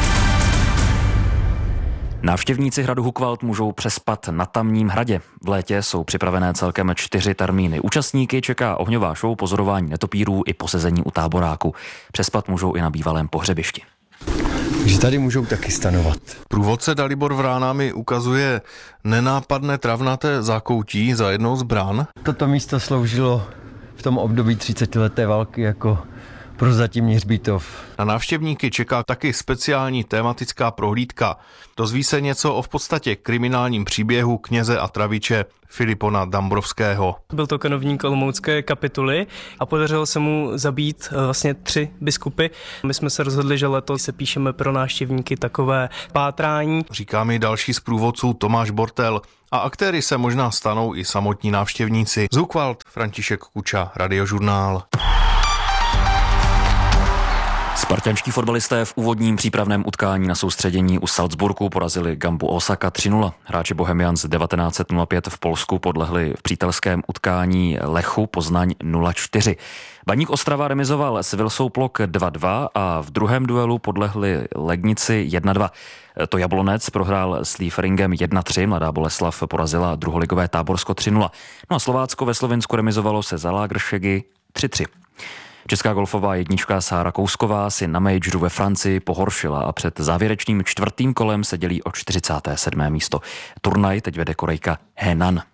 Návštěvníci hradu Hukvald můžou přespat na Tamním hradě. V létě jsou připravené celkem čtyři termíny. Účastníky čeká ohňová show, pozorování netopírů i posezení u táboráku. Přespat můžou i na bývalém pohřebišti. že tady můžou taky stanovat. Průvodce Dalibor Vrána mi ukazuje nenápadné travnaté zákoutí za jednou z brán. Toto místo sloužilo v tom období třicetileté války jako prozatímní hřbitov. Na návštěvníky čeká taky speciální tematická prohlídka. Dozví se něco o v podstatě kriminálním příběhu kněze a traviče Filipona Dambrovského. Byl to kanovník olomoucké kapituly a podařilo se mu zabít vlastně tři biskupy. My jsme se rozhodli, že letos se píšeme pro návštěvníky takové pátrání. Říká mi další z průvodců Tomáš Bortel. A aktéry se možná stanou i samotní návštěvníci. Zukvald, František Kuča, Radiožurnál. Spartanští fotbalisté v úvodním přípravném utkání na soustředění u Salzburgu porazili Gambu Osaka tři nula. Hráči Bohemians devatenáct set pět v Polsku podlehli v přítelském utkání Lechu Poznaň nula čtyři. Baník Ostrava remizoval s Vilsou Plok dva dva a v druhém duelu podlehli Legnici jedna dva. To Jablonec prohrál s Lieferingem jedna tři, Mladá Boleslav porazila druholigové Táborsko tři nula. No a Slovácko ve Slovinsku remizovalo se za Lageršegi tři tři. Česká golfová jednička Sára Kousková si na majoru ve Francii pohoršila a před závěrečným čtvrtým kolem se dělí o čtyřicáté sedmé místo. Turnaj teď vede Korejka Henan.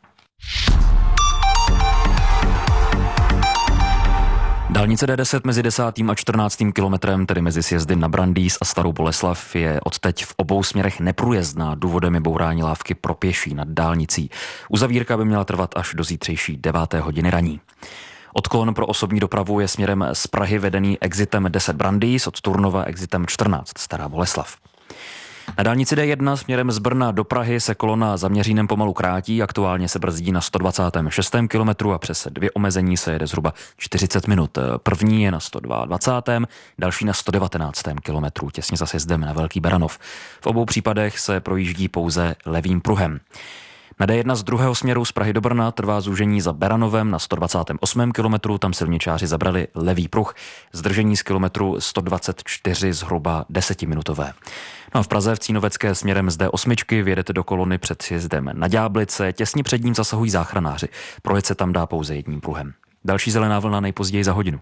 Dálnice D deset mezi desátým a čtrnáctým kilometrem, tedy mezi sjezdy na Brandýs a Starou Boleslav, je odteď v obou směrech neprůjezdná. Důvodem je bourání lávky pro pěší nad dálnicí. Uzavírka by měla trvat až do zítřejší deváté hodiny raní. Odklon pro osobní dopravu je směrem z Prahy vedený exitem deset Brandýs, od Turnova exitem čtrnáct Stará Boleslav. Na dálnici D jedna směrem z Brna do Prahy se kolona za Měřínem pomalu krátí, aktuálně se brzdí na sto dvacátém šestém kilometru a přes dvě omezení se jede zhruba čtyřicet minut. První je na sto dvacátém druhém, další na sto devatenáctém kilometru, těsně za sjezdem na Velký Beranov. V obou případech se projíždí pouze levým pruhem. Na D jedna z druhého směru z Prahy do Brna trvá zúžení za Beranovem na sto dvacátém osmém kilometru, tam silničáři zabrali levý pruh, zdržení z kilometru sto dvacet čtyři zhruba desetiminutové. No a v Praze v Cínovecké směrem z D osm vyjedete do kolony před sjezdem na Ďáblice, těsně před ním zasahují záchranáři. Projet se tam dá pouze jedním pruhem. Další zelená vlna nejpozději za hodinu.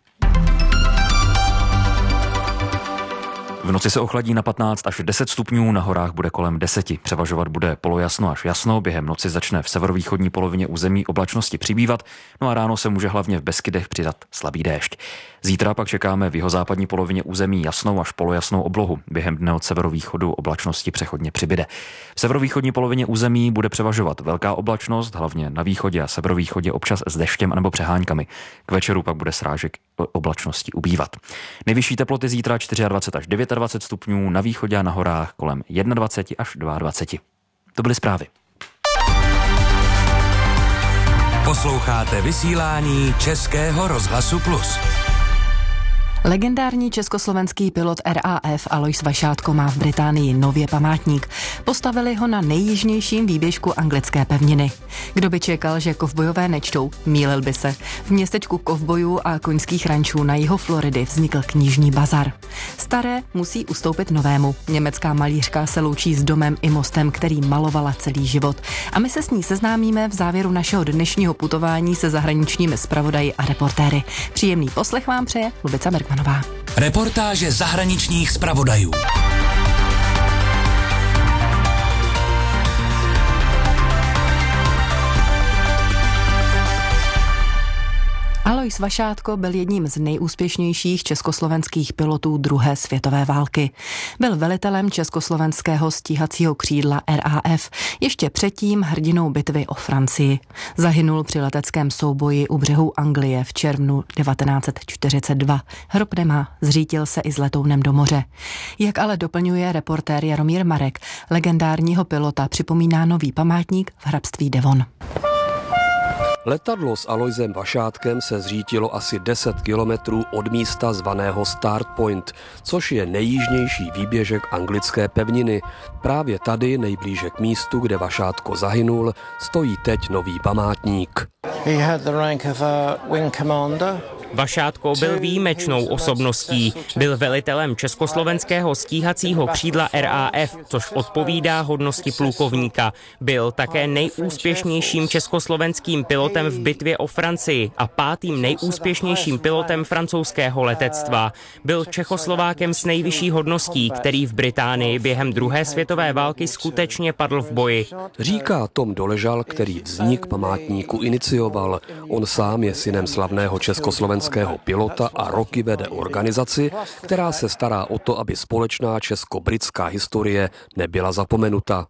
V noci se ochladí na patnáct až deset stupňů, na horách bude kolem deseti. Převažovat bude polojasno až jasno, během noci začne v severovýchodní polovině území oblačnosti přibývat, no a ráno se může hlavně v Beskydech přidat slabý déšť. Zítra pak čekáme v jihozápadní polovině území jasnou až polojasnou oblohu. Během dne od severovýchodu oblačnosti přechodně přibyde. V severovýchodní polovině území bude převažovat velká oblačnost, hlavně na východě a severovýchodě občas s deštěm anebo přeháňkami. K večeru pak bude srážek oblačnosti ubývat. Nejvyšší teploty zítra dvacet čtyři až dvacet devět stupňů, na východě a na horách kolem dvacet jedna až dvacet dva. To byly zprávy. Posloucháte vysílání Českého rozhlasu Plus. Legendární československý pilot R A F Alois Vašátko má v Británii nově památník. Postavili ho na nejjižnějším výběžku anglické pevniny. Kdo by čekal, že kovbojové nečtou, mýlil by se. V městečku kovbojů a koňských rančů na jihu Floridy vznikl knižní bazar. Staré musí ustoupit novému. Německá malířka se loučí s domem i mostem, který malovala celý život. A my se s ní seznámíme v závěru našeho dnešního putování se zahraničními zpravodaji a reportéry. Příjemný poslech vám přeje Lubica Bergmanová. Reportáže zahraničních zpravodajů. Alois Vašátko byl jedním z nejúspěšnějších československých pilotů druhé světové války. Byl velitelem československého stíhacího křídla R A F, ještě předtím hrdinou bitvy o Francii. Zahynul při leteckém souboji u břehu Anglie v červnu devatenáct set čtyřicet dva. Hrob nemá, zřítil se i s letounem do moře. Jak ale doplňuje reportér Jaromír Marek, legendárního pilota připomíná nový památník v hrabství Devon. Letadlo s Aloisem Vašátkem se zřítilo asi deset kilometrů od místa zvaného Start Point, což je nejjižnější výběžek anglické pevniny. Právě tady, nejblíže k místu, kde Vašátko zahynul, stojí teď nový památník. He had the rank of a wing commander Vašátko byl výjimečnou osobností. Byl velitelem československého stíhacího křídla R A F, což odpovídá hodnosti plukovníka. Byl také nejúspěšnějším československým pilotem v bitvě o Francii a pátým nejúspěšnějším pilotem francouzského letectva. Byl Čechoslovákem s nejvyšší hodností, který v Británii během druhé světové války skutečně padl v boji. Říká Tom Doležal, který vznik památníku inicioval. On sám je synem slavného československého pilota a roky vede organizaci, která se stará o to, aby společná česko-britská historie nebyla zapomenuta.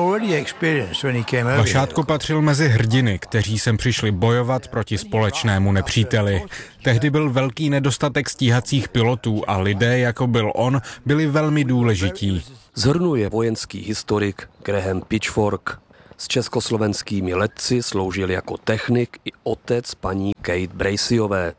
Vašátko patřil mezi hrdiny, kteří sem přišli bojovat proti společnému nepříteli. Tehdy byl velký nedostatek stíhacích pilotů a lidé, jako byl on, byli velmi důležití. Zhrnuje vojenský historik Graham Pitchfork. S československými letci sloužil jako technik i otec paní Kate Braceyové.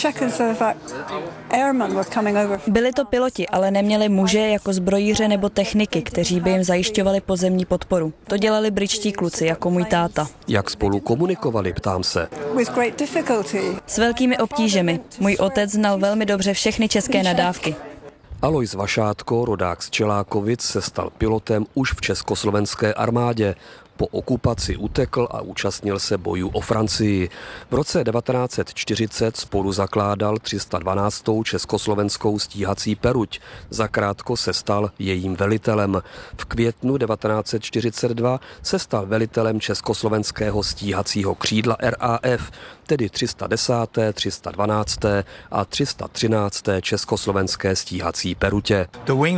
Byli to piloti, ale neměli muže jako zbrojíře nebo techniky, kteří by jim zajišťovali pozemní podporu. To dělali britští kluci, jako můj táta. Jak spolu komunikovali, ptám se. S velkými obtížemi. Můj otec znal velmi dobře všechny české nadávky. Alois Vašátko, rodák z Čelákovic, se stal pilotem už v československé armádě. Po okupaci utekl a účastnil se bojů o Francii. V roce devatenáct set čtyřicet spolu zakládal tři sta dvanáctou československou stíhací peruť. Zakrátko se stal jejím velitelem. V květnu devatenáct set čtyřicet dva se stal velitelem československého stíhacího křídla R A F, tedy tři sta desáté, tři sta dvanácté a tři sta třinácté československé stíhací perutě.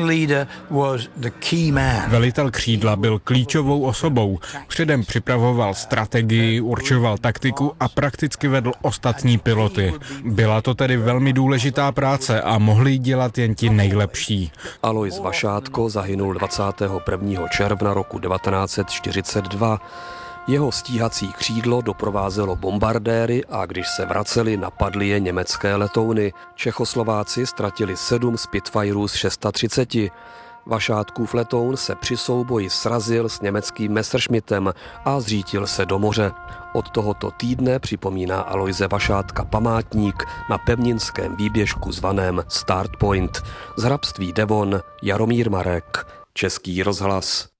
Velitel křídla byl klíčovou osobou. Předem připravoval strategii, určoval taktiku a prakticky vedl ostatní piloty. Byla to tedy velmi důležitá práce a mohli ji dělat jen ti nejlepší. Alois Vašátko zahynul dvacátého prvního června roku devatenáct set čtyřicet dva. Jeho stíhací křídlo doprovázelo bombardéry a když se vraceli, napadly je německé letouny. Čechoslováci ztratili sedm Spitfireů z třicet šest. Vašátkův letoun se při souboji srazil s německým Messerschmittem a zřítil se do moře. Od tohoto týdne připomíná Aloise Vašátka památník na pevninském výběžku zvaném Start Point. Z hrabství Devon Jaromír Marek, Český rozhlas.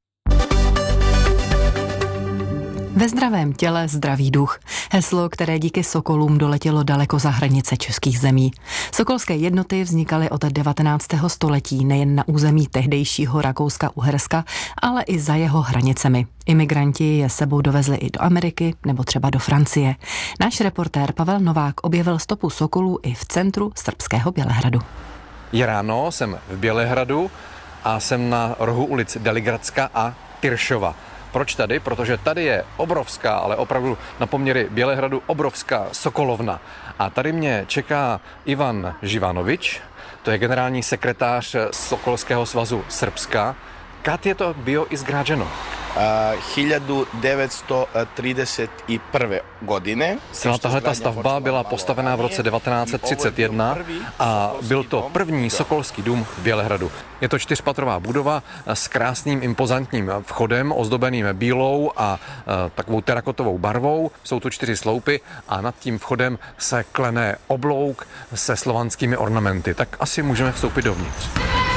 Ve zdravém těle zdravý duch. Heslo, které díky sokolům doletělo daleko za hranice českých zemí. Sokolské jednoty vznikaly od devatenáctého století nejen na území tehdejšího Rakouska-Uherska, ale i za jeho hranicemi. Imigranti je sebou dovezli i do Ameriky nebo třeba do Francie. Náš reportér Pavel Novák objevil stopu sokolů i v centru srbského Bělehradu. Je ráno, jsem v Bělehradu a jsem na rohu ulic Deligradska a Tyršova. Proč tady? Protože tady je obrovská, ale opravdu na poměry Bělehradu obrovská sokolovna. A tady mě čeká Ivan Živanovič, to je generální sekretář Sokolského svazu Srbska. Kad je to bio izgrađeno? hiljadu devetsto trideset prve. godine. Celá tahleta stavba byla postavená v roce devatenáct set třicet jedna a byl to první sokolský dům v Bělehradu. Je to čtyřpatrová budova s krásným impozantním vchodem, ozdobeným bílou a e, takovou terakotovou barvou. Jsou tu čtyři sloupy a nad tím vchodem se klene oblouk se slovanskými ornamenty. Tak asi můžeme vstoupit dovnitř.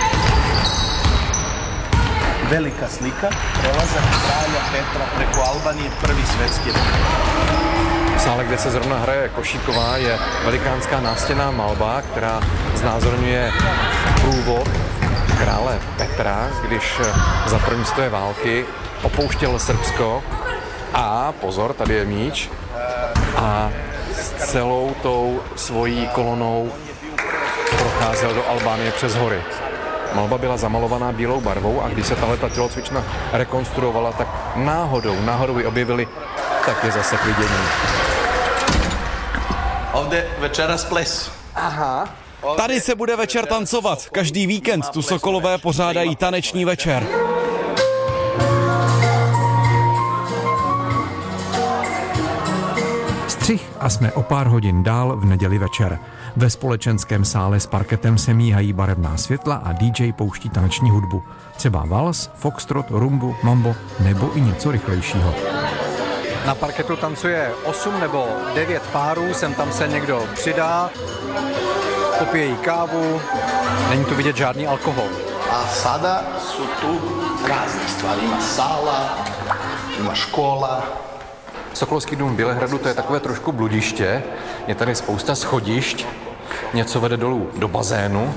Velika slika, prelazak kralja Petra preko Albanije, první světský rat. V sále, kde se zrovna hraje Košíková, je velikánská nástěnná malba, která znázorňuje průvod krále Petra, když za první světové války opouštěl Srbsko a, pozor, tady je míč, a s celou tou svojí kolonou procházel do Albánie přes hory. Malba byla zamalovaná bílou barvou a když se tahleta tělocvična rekonstruovala, tak náhodou, náhodou ji objevili, tak je zase k vidění. Ovde večeras ples. Aha. Tady se bude večer tancovat. Každý víkend tu Sokolové pořádají taneční večer. Střih a jsme o pár hodin dál v neděli večer. Ve společenském sále s parketem se míhají barevná světla a dý džej pouští taneční hudbu. Třeba vals, foxtrot, rumbu, mambo nebo i něco rychlejšího. Na parketu tancuje osm nebo devět párů, sem tam se někdo přidá, popíjejí kávu, není tu vidět žádný alkohol. A sada su tu razne stvari, ima sala, ima škola. Sokolovský dům v Bělehradu, to je takové trošku bludiště, je tady spousta schodišť, něco vede dolů do bazénu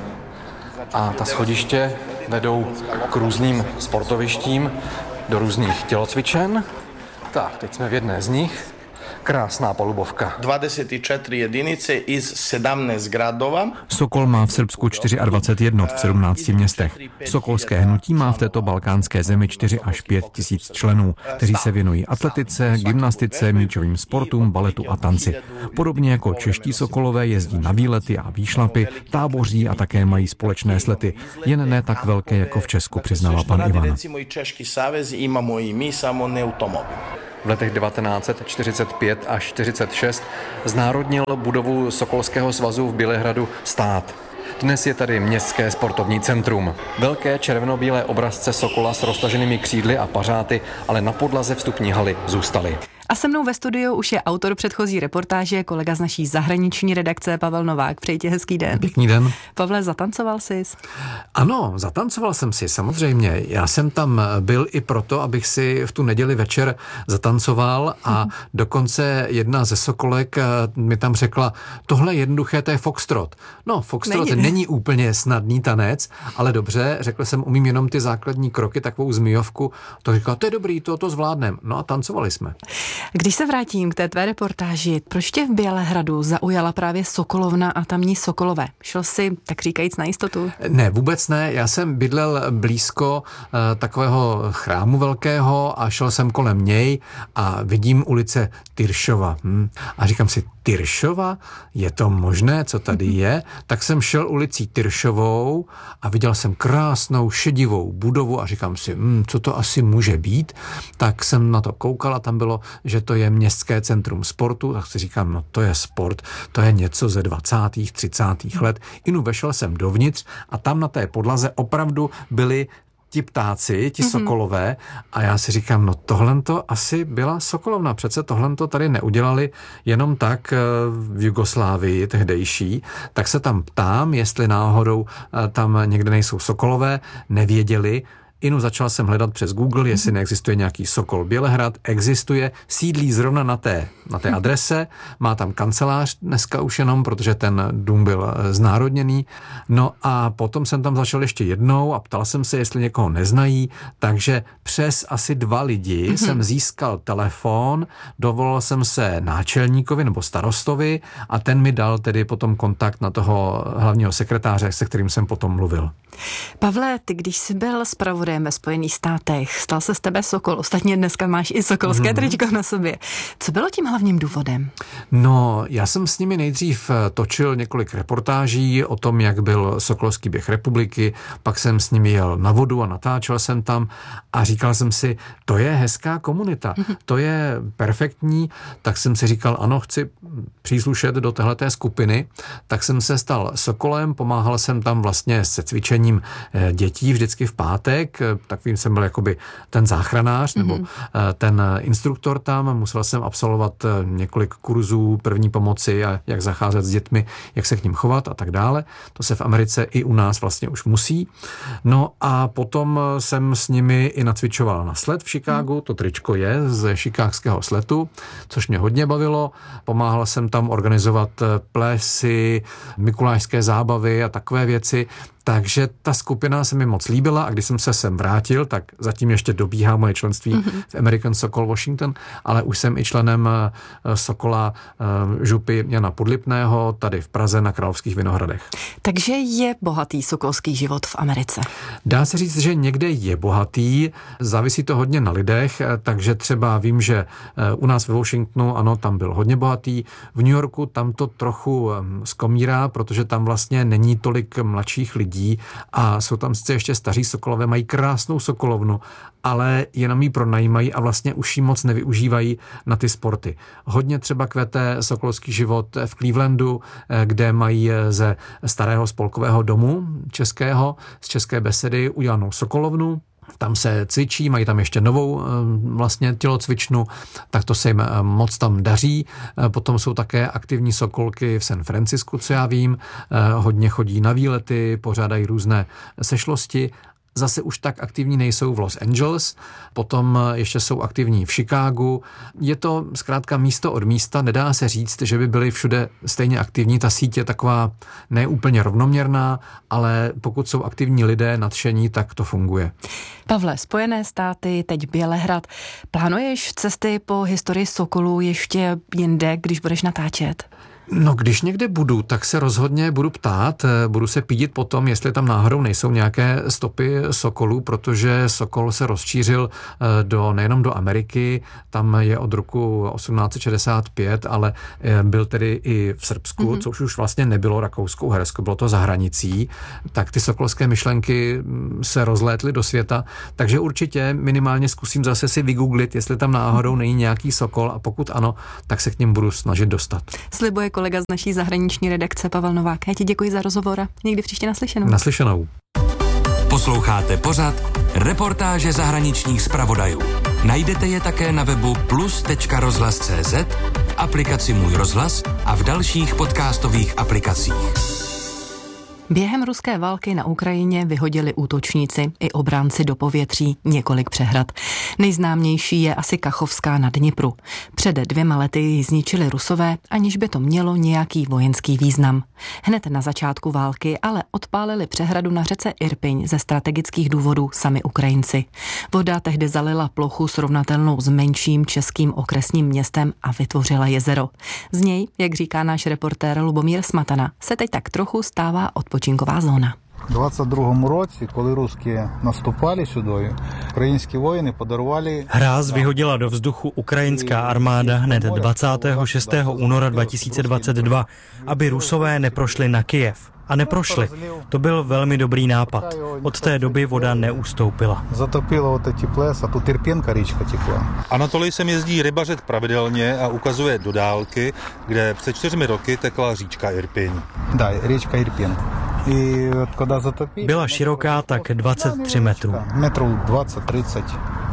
a ta schodiště vedou k různým sportovištím, do různých tělocvičen. Tak, teď jsme v jedné z nich. Krásná palubovka. dvacet čtyři jedinice iz sedmnáct gradova. Sokol má v Srbsku dvacet čtyři jednot v sedmnácti městech. Sokolské hnutí má v této balkánské zemi čtyři až pět tisíc členů, kteří se věnují atletice, gymnastice, míčovým sportům, baletu a tanci. Podobně jako čeští sokolové jezdí na výlety a výšlapy, táboří a také mají společné slety, jen ne tak velké jako v Česku, přiznala pan Ivan. Recimo i Češki savez imamo i mi, samo ne automobil. V letech devatenáct set čtyřicet pět až čtyřicet šest znárodnil budovu Sokolského svazu v Bělehradu stát. Dnes je tady městské sportovní centrum. Velké červeno-bílé obrazce sokola s roztaženými křídly a pařáty, ale na podlaze vstupní haly zůstaly. A se mnou ve studiu už je autor předchozí reportáže, kolega z naší zahraniční redakce Pavel Novák. Přeji ti hezký den. Pěkný den. Pavle, zatancoval jsi? Ano, zatancoval jsem si, samozřejmě. Já jsem tam byl i proto, abych si v tu neděli večer zatancoval a hmm. dokonce jedna ze sokolek mi tam řekla, tohle jednoduché, to je foxtrot. No, foxtrot není. není úplně snadný tanec, ale dobře, řekl jsem, umím jenom ty základní kroky, takovou zmijovku. To říkala, to je dobrý, to, to zvládnem. No a tancovali jsme. Když se vrátím k té tvé reportáži, proč tě v Bělehradu zaujala právě sokolovna a tamní sokolové? Šel jsi, tak říkajíc, na jistotu? Ne, vůbec ne. Já jsem bydlel blízko uh, takového chrámu velkého a šel jsem kolem něj a vidím ulice Tyršova. Hm. A říkám si, Tyršova? Je to možné, co tady je? Tak jsem šel ulicí Tyršovou a viděl jsem krásnou šedivou budovu a říkám si, hm, co to asi může být? Tak jsem na to koukal a tam bylo, že to je městské centrum sportu, tak si říkám, no to je sport, to je něco ze dvacátých, třicátých let. Inu vešel jsem dovnitř a tam na té podlaze opravdu byli ti ptáci, ti mm-hmm. sokolové a já si říkám, no tohle to asi byla sokolovna, přece tohle to tady neudělali jenom tak v Jugoslávii tehdejší, tak se tam ptám, jestli náhodou tam někde nejsou sokolové, nevěděli. Inu začal jsem hledat přes Google, jestli neexistuje nějaký Sokol Bělehrad. Existuje, sídlí zrovna na té, na té adrese, má tam kancelář dneska už jenom, protože ten dům byl znárodněný. No a potom jsem tam začal ještě jednou a ptal jsem se, jestli někoho neznají, takže přes asi dva lidi mm-hmm. jsem získal telefon, dovolal jsem se náčelníkovi nebo starostovi a ten mi dal tedy potom kontakt na toho hlavního sekretáře, se kterým jsem potom mluvil. Pavle, ty když jsi byl zpravodajem ve Spojených státech, stal se z tebe sokol, ostatně dneska máš i sokolské mm-hmm. tričko na sobě. Co bylo tím hlavním důvodem? No, já jsem s nimi nejdřív točil několik reportáží o tom, jak byl sokolovský běh republiky, pak jsem s nimi jel na vodu a natáčel jsem tam a říkal jsem si, to je hezká komunita, mm-hmm. to je perfektní, tak jsem si říkal, ano, chci příslušet do téhleté skupiny, tak jsem se stal sokolem, pomáhal jsem tam vlastně se cvičením dětí vždycky v pátek, takovým jsem byl jakoby ten záchranář nebo mm-hmm. ten instruktor tam, musel jsem absolvovat několik kurzů první pomoci a jak zacházet s dětmi, jak se k ním chovat a tak dále. To se v Americe i u nás vlastně už musí. No a potom jsem s nimi i nacvičoval na sled v Chicagu, to tričko je ze chicagského sletu, což mě hodně bavilo. Pomáhal jsem tam organizovat plesy, mikulášské zábavy a takové věci. Takže ta skupina se mi moc líbila a když jsem se sem vrátil, tak zatím ještě dobíhá moje členství mm-hmm. v American Sokol Washington, ale už jsem i členem Sokola župy Jana Podlipného tady v Praze na Královských Vinohradech. Takže je bohatý sokolský život v Americe? Dá se říct, že někde je bohatý, závisí to hodně na lidech, takže třeba vím, že u nás ve Washingtonu, ano, tam byl hodně bohatý, v New Yorku tam to trochu skomírá, protože tam vlastně není tolik mladších lidí a jsou tam sice ještě staří sokolové, mají krásnou sokolovnu, ale jenom ji pronajímají a vlastně už ji moc nevyužívají na ty sporty. Hodně třeba kvete sokolovský život v Clevelandu, kde mají ze starého spolkového domu českého, z České besedy udělanou sokolovnu, Tam se cvičí, mají tam ještě novou vlastně tělocvičnu, tak to se jim moc tam daří. Potom jsou také aktivní sokolky v San Francisku, co já vím. Hodně chodí na výlety, pořádají různé sešlosti. Zase už tak aktivní nejsou v Los Angeles, potom ještě jsou aktivní v Chicagu. Je to zkrátka místo od místa, nedá se říct, že by byli všude stejně aktivní. Ta síť je taková neúplně rovnoměrná, ale pokud jsou aktivní lidé nadšení, tak to funguje. Pavle, Spojené státy, teď Bělehrad. Plánuješ cesty po historii Sokolů ještě jinde, když budeš natáčet? No, když někde budu, tak se rozhodně budu ptát, budu se pídit potom, jestli tam náhodou nejsou nějaké stopy sokolů, protože sokol se rozšířil do, nejenom do Ameriky, tam je od roku osmnáct set šedesát pět, ale byl tedy i v Srbsku, mm-hmm. což už vlastně nebylo Rakousko-Uhersko, bylo to za hranicí, tak ty sokolské myšlenky se rozlétly do světa, takže určitě minimálně zkusím zase si vygooglit, jestli tam náhodou není nějaký sokol a pokud ano, tak se k něm budu snažit dostat. Slibuje kolega z naší zahraniční redakce Pavel Novák. Já ti děkuji za rozhovor a někdy příště naslyšenou. Naslyšenou. Posloucháte pořad Reportáže zahraničních zpravodajů. Najdete je také na webu plus tečka rozhlas tečka cé zet, v aplikaci Můj rozhlas a v dalších podcastových aplikacích. Během ruské války na Ukrajině vyhodili útočníci i obránci do povětří několik přehrad. Nejznámější je asi Kachovská na Dnipru. Před dvěma lety ji zničili Rusové, aniž by to mělo nějaký vojenský význam. Hned na začátku války ale odpálili přehradu na řece Irpiň ze strategických důvodů sami Ukrajinci. Voda tehdy zalila plochu srovnatelnou s menším českým okresním městem a vytvořila jezero. Z něj, jak říká náš reportér Lubomír Smatana, se teď tak trochu stává odpočinková zóna. В двадцять другому році, коли русські наступали сюди, українські воїни подарували... Hráz vyhodila do vzduchu ukrajinská armáda hned dvacátého šestého února dva tisíce dvacet dva, aby Rusové neprošli na Kyjev. A neprošli. To byl velmi dobrý nápad. Od té doby voda neustoupila. Zatopilo вот эти плес, a tu Irpěnka річка текла. Anatolij sem jezdí rybařit pravidelně a ukazuje do dálky, kde před čtyřmi roky tekla říčka Irpiň. Da, říčka Irpiň. Byla široká tak dvacet tři metrů. Metrů dvacet třicet.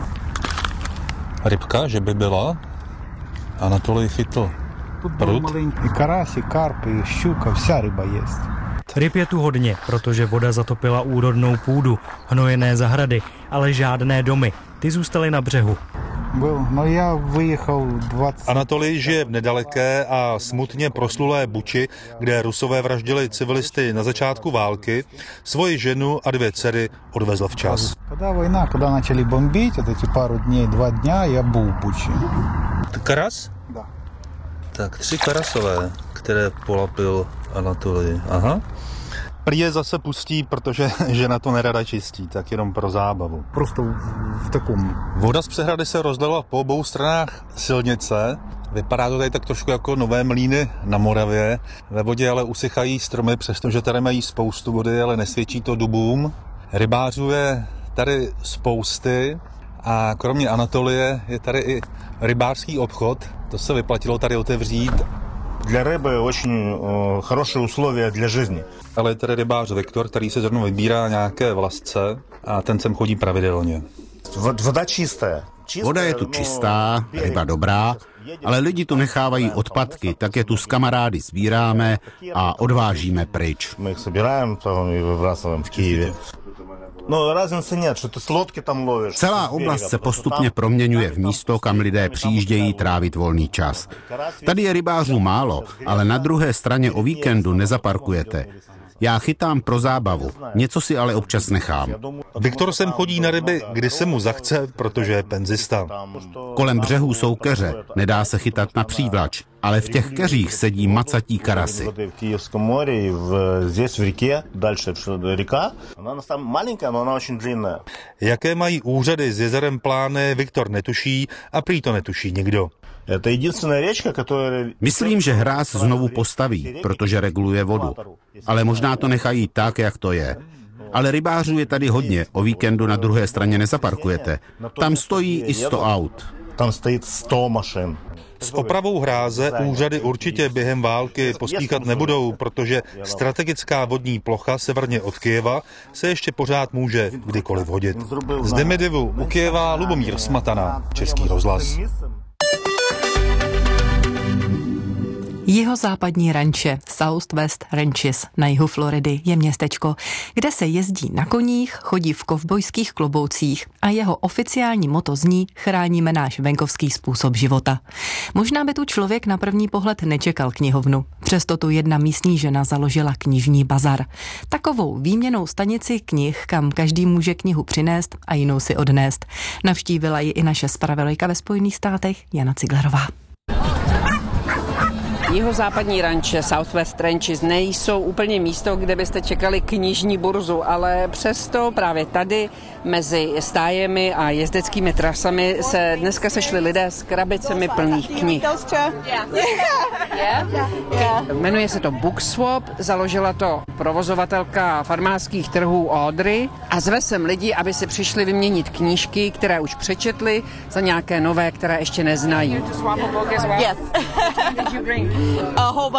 Rybka, že by byla? Anatolij chytl prut. I karasi, karp, i šťuka, vša ryba jest. Ryb je tu hodně, protože voda zatopila úrodnou půdu, hnojené zahrady, ale žádné domy. Ty zůstaly na břehu. No já vyjechal dvacet... Anatolij žije v nedaleké a smutně proslulé Buči, kde Rusové vraždili civilisty na začátku války. Svoji ženu a dvě dcery odvezl včas. Когда война, когда начали бомбить, вот эти пару дней, два дня, я был в Буче. Karas? Da. Tak tři karasové, které polapil Anatolij. Aha. Prý je zase pustí, protože žena to nerada čistí, tak jenom pro zábavu. Prostě v takovém. Voda z přehrady se rozlila po obou stranách silnice. Vypadá to tady tak trošku jako nové mlýny na Moravě. Ve vodě ale usychají stromy, přestože tady mají spoustu vody, ale nesvědčí to dubům. Rybářů je tady spousty a kromě Anatolie je tady i rybářský obchod. To se vyplatilo tady otevřít. Для рыбы очень э, хорошие условия для жизни. Ale je tady rybář Viktor, který se zrovna vybírá nějaké vlasce a ten sem chodí pravidelně. Voda čistá. Voda je tu čistá, ryba dobrá, ale lidi tu nechávají odpadky, tak je tu s kamarády sbíráme a odvážíme pryč. My jich sbíráme a vyvracujeme v Kyjevě. No, raznice нет, že ty lodky tam lovíš. Celá oblast se postupně proměňuje v místo, kam lidé přijíždějí trávit volný čas. Tady je rybářů málo, ale na druhé straně o víkendu nezaparkujete. Já chytám pro zábavu, něco si ale občas nechám. Viktor sem chodí na ryby, kdy se mu zachce, protože je penzista. Kolem břehů jsou keře, nedá se chytat na přívlač, ale v těch keřích sedí macatí karasy. Jaké mají úřady s jezerem Plány, Viktor netuší a prý to netuší nikdo. Myslím, že hráz znovu postaví, protože reguluje vodu. Ale možná to nechají tak, jak to je. Ale rybářů je tady hodně, o víkendu na druhé straně nezaparkujete. Tam stojí i sto aut. Tam stojí sto mašin. S opravou hráze úřady určitě během války pospíchat nebudou, protože strategická vodní plocha severně od Kyjeva se ještě pořád může kdykoliv hodit. Z Demidjevu u Kyjeva Lubomír Smatana, Český rozhlas. Jihozápadní ranče Southwest Ranches na jihu Floridy je městečko, kde se jezdí na koních, chodí v kovbojských kloboucích a jeho oficiální motto zní Chráníme náš venkovský způsob života. Možná by tu člověk na první pohled nečekal knihovnu, přesto tu jedna místní žena založila knižní bazar. Takovou výměnou stanici knih, kam každý může knihu přinést a jinou si odnést. Navštívila ji i naše zpravodajka ve Spojených státech Jana Ciglerová. Jihozápadní ranče Southwest Ranches nejsou úplně místo, kde byste čekali knižní burzu, ale přesto právě tady mezi stájemi a jezdeckými trasami se dneska sešli lidé s krabicemi plných knih. Jmenuje se to Book Swap, založila to provozovatelka farmářských trhů Audrey a zve sem lidi, aby si přišli vyměnit knížky, které už přečetli, za nějaké nové, které ještě neznají. Yes. A whole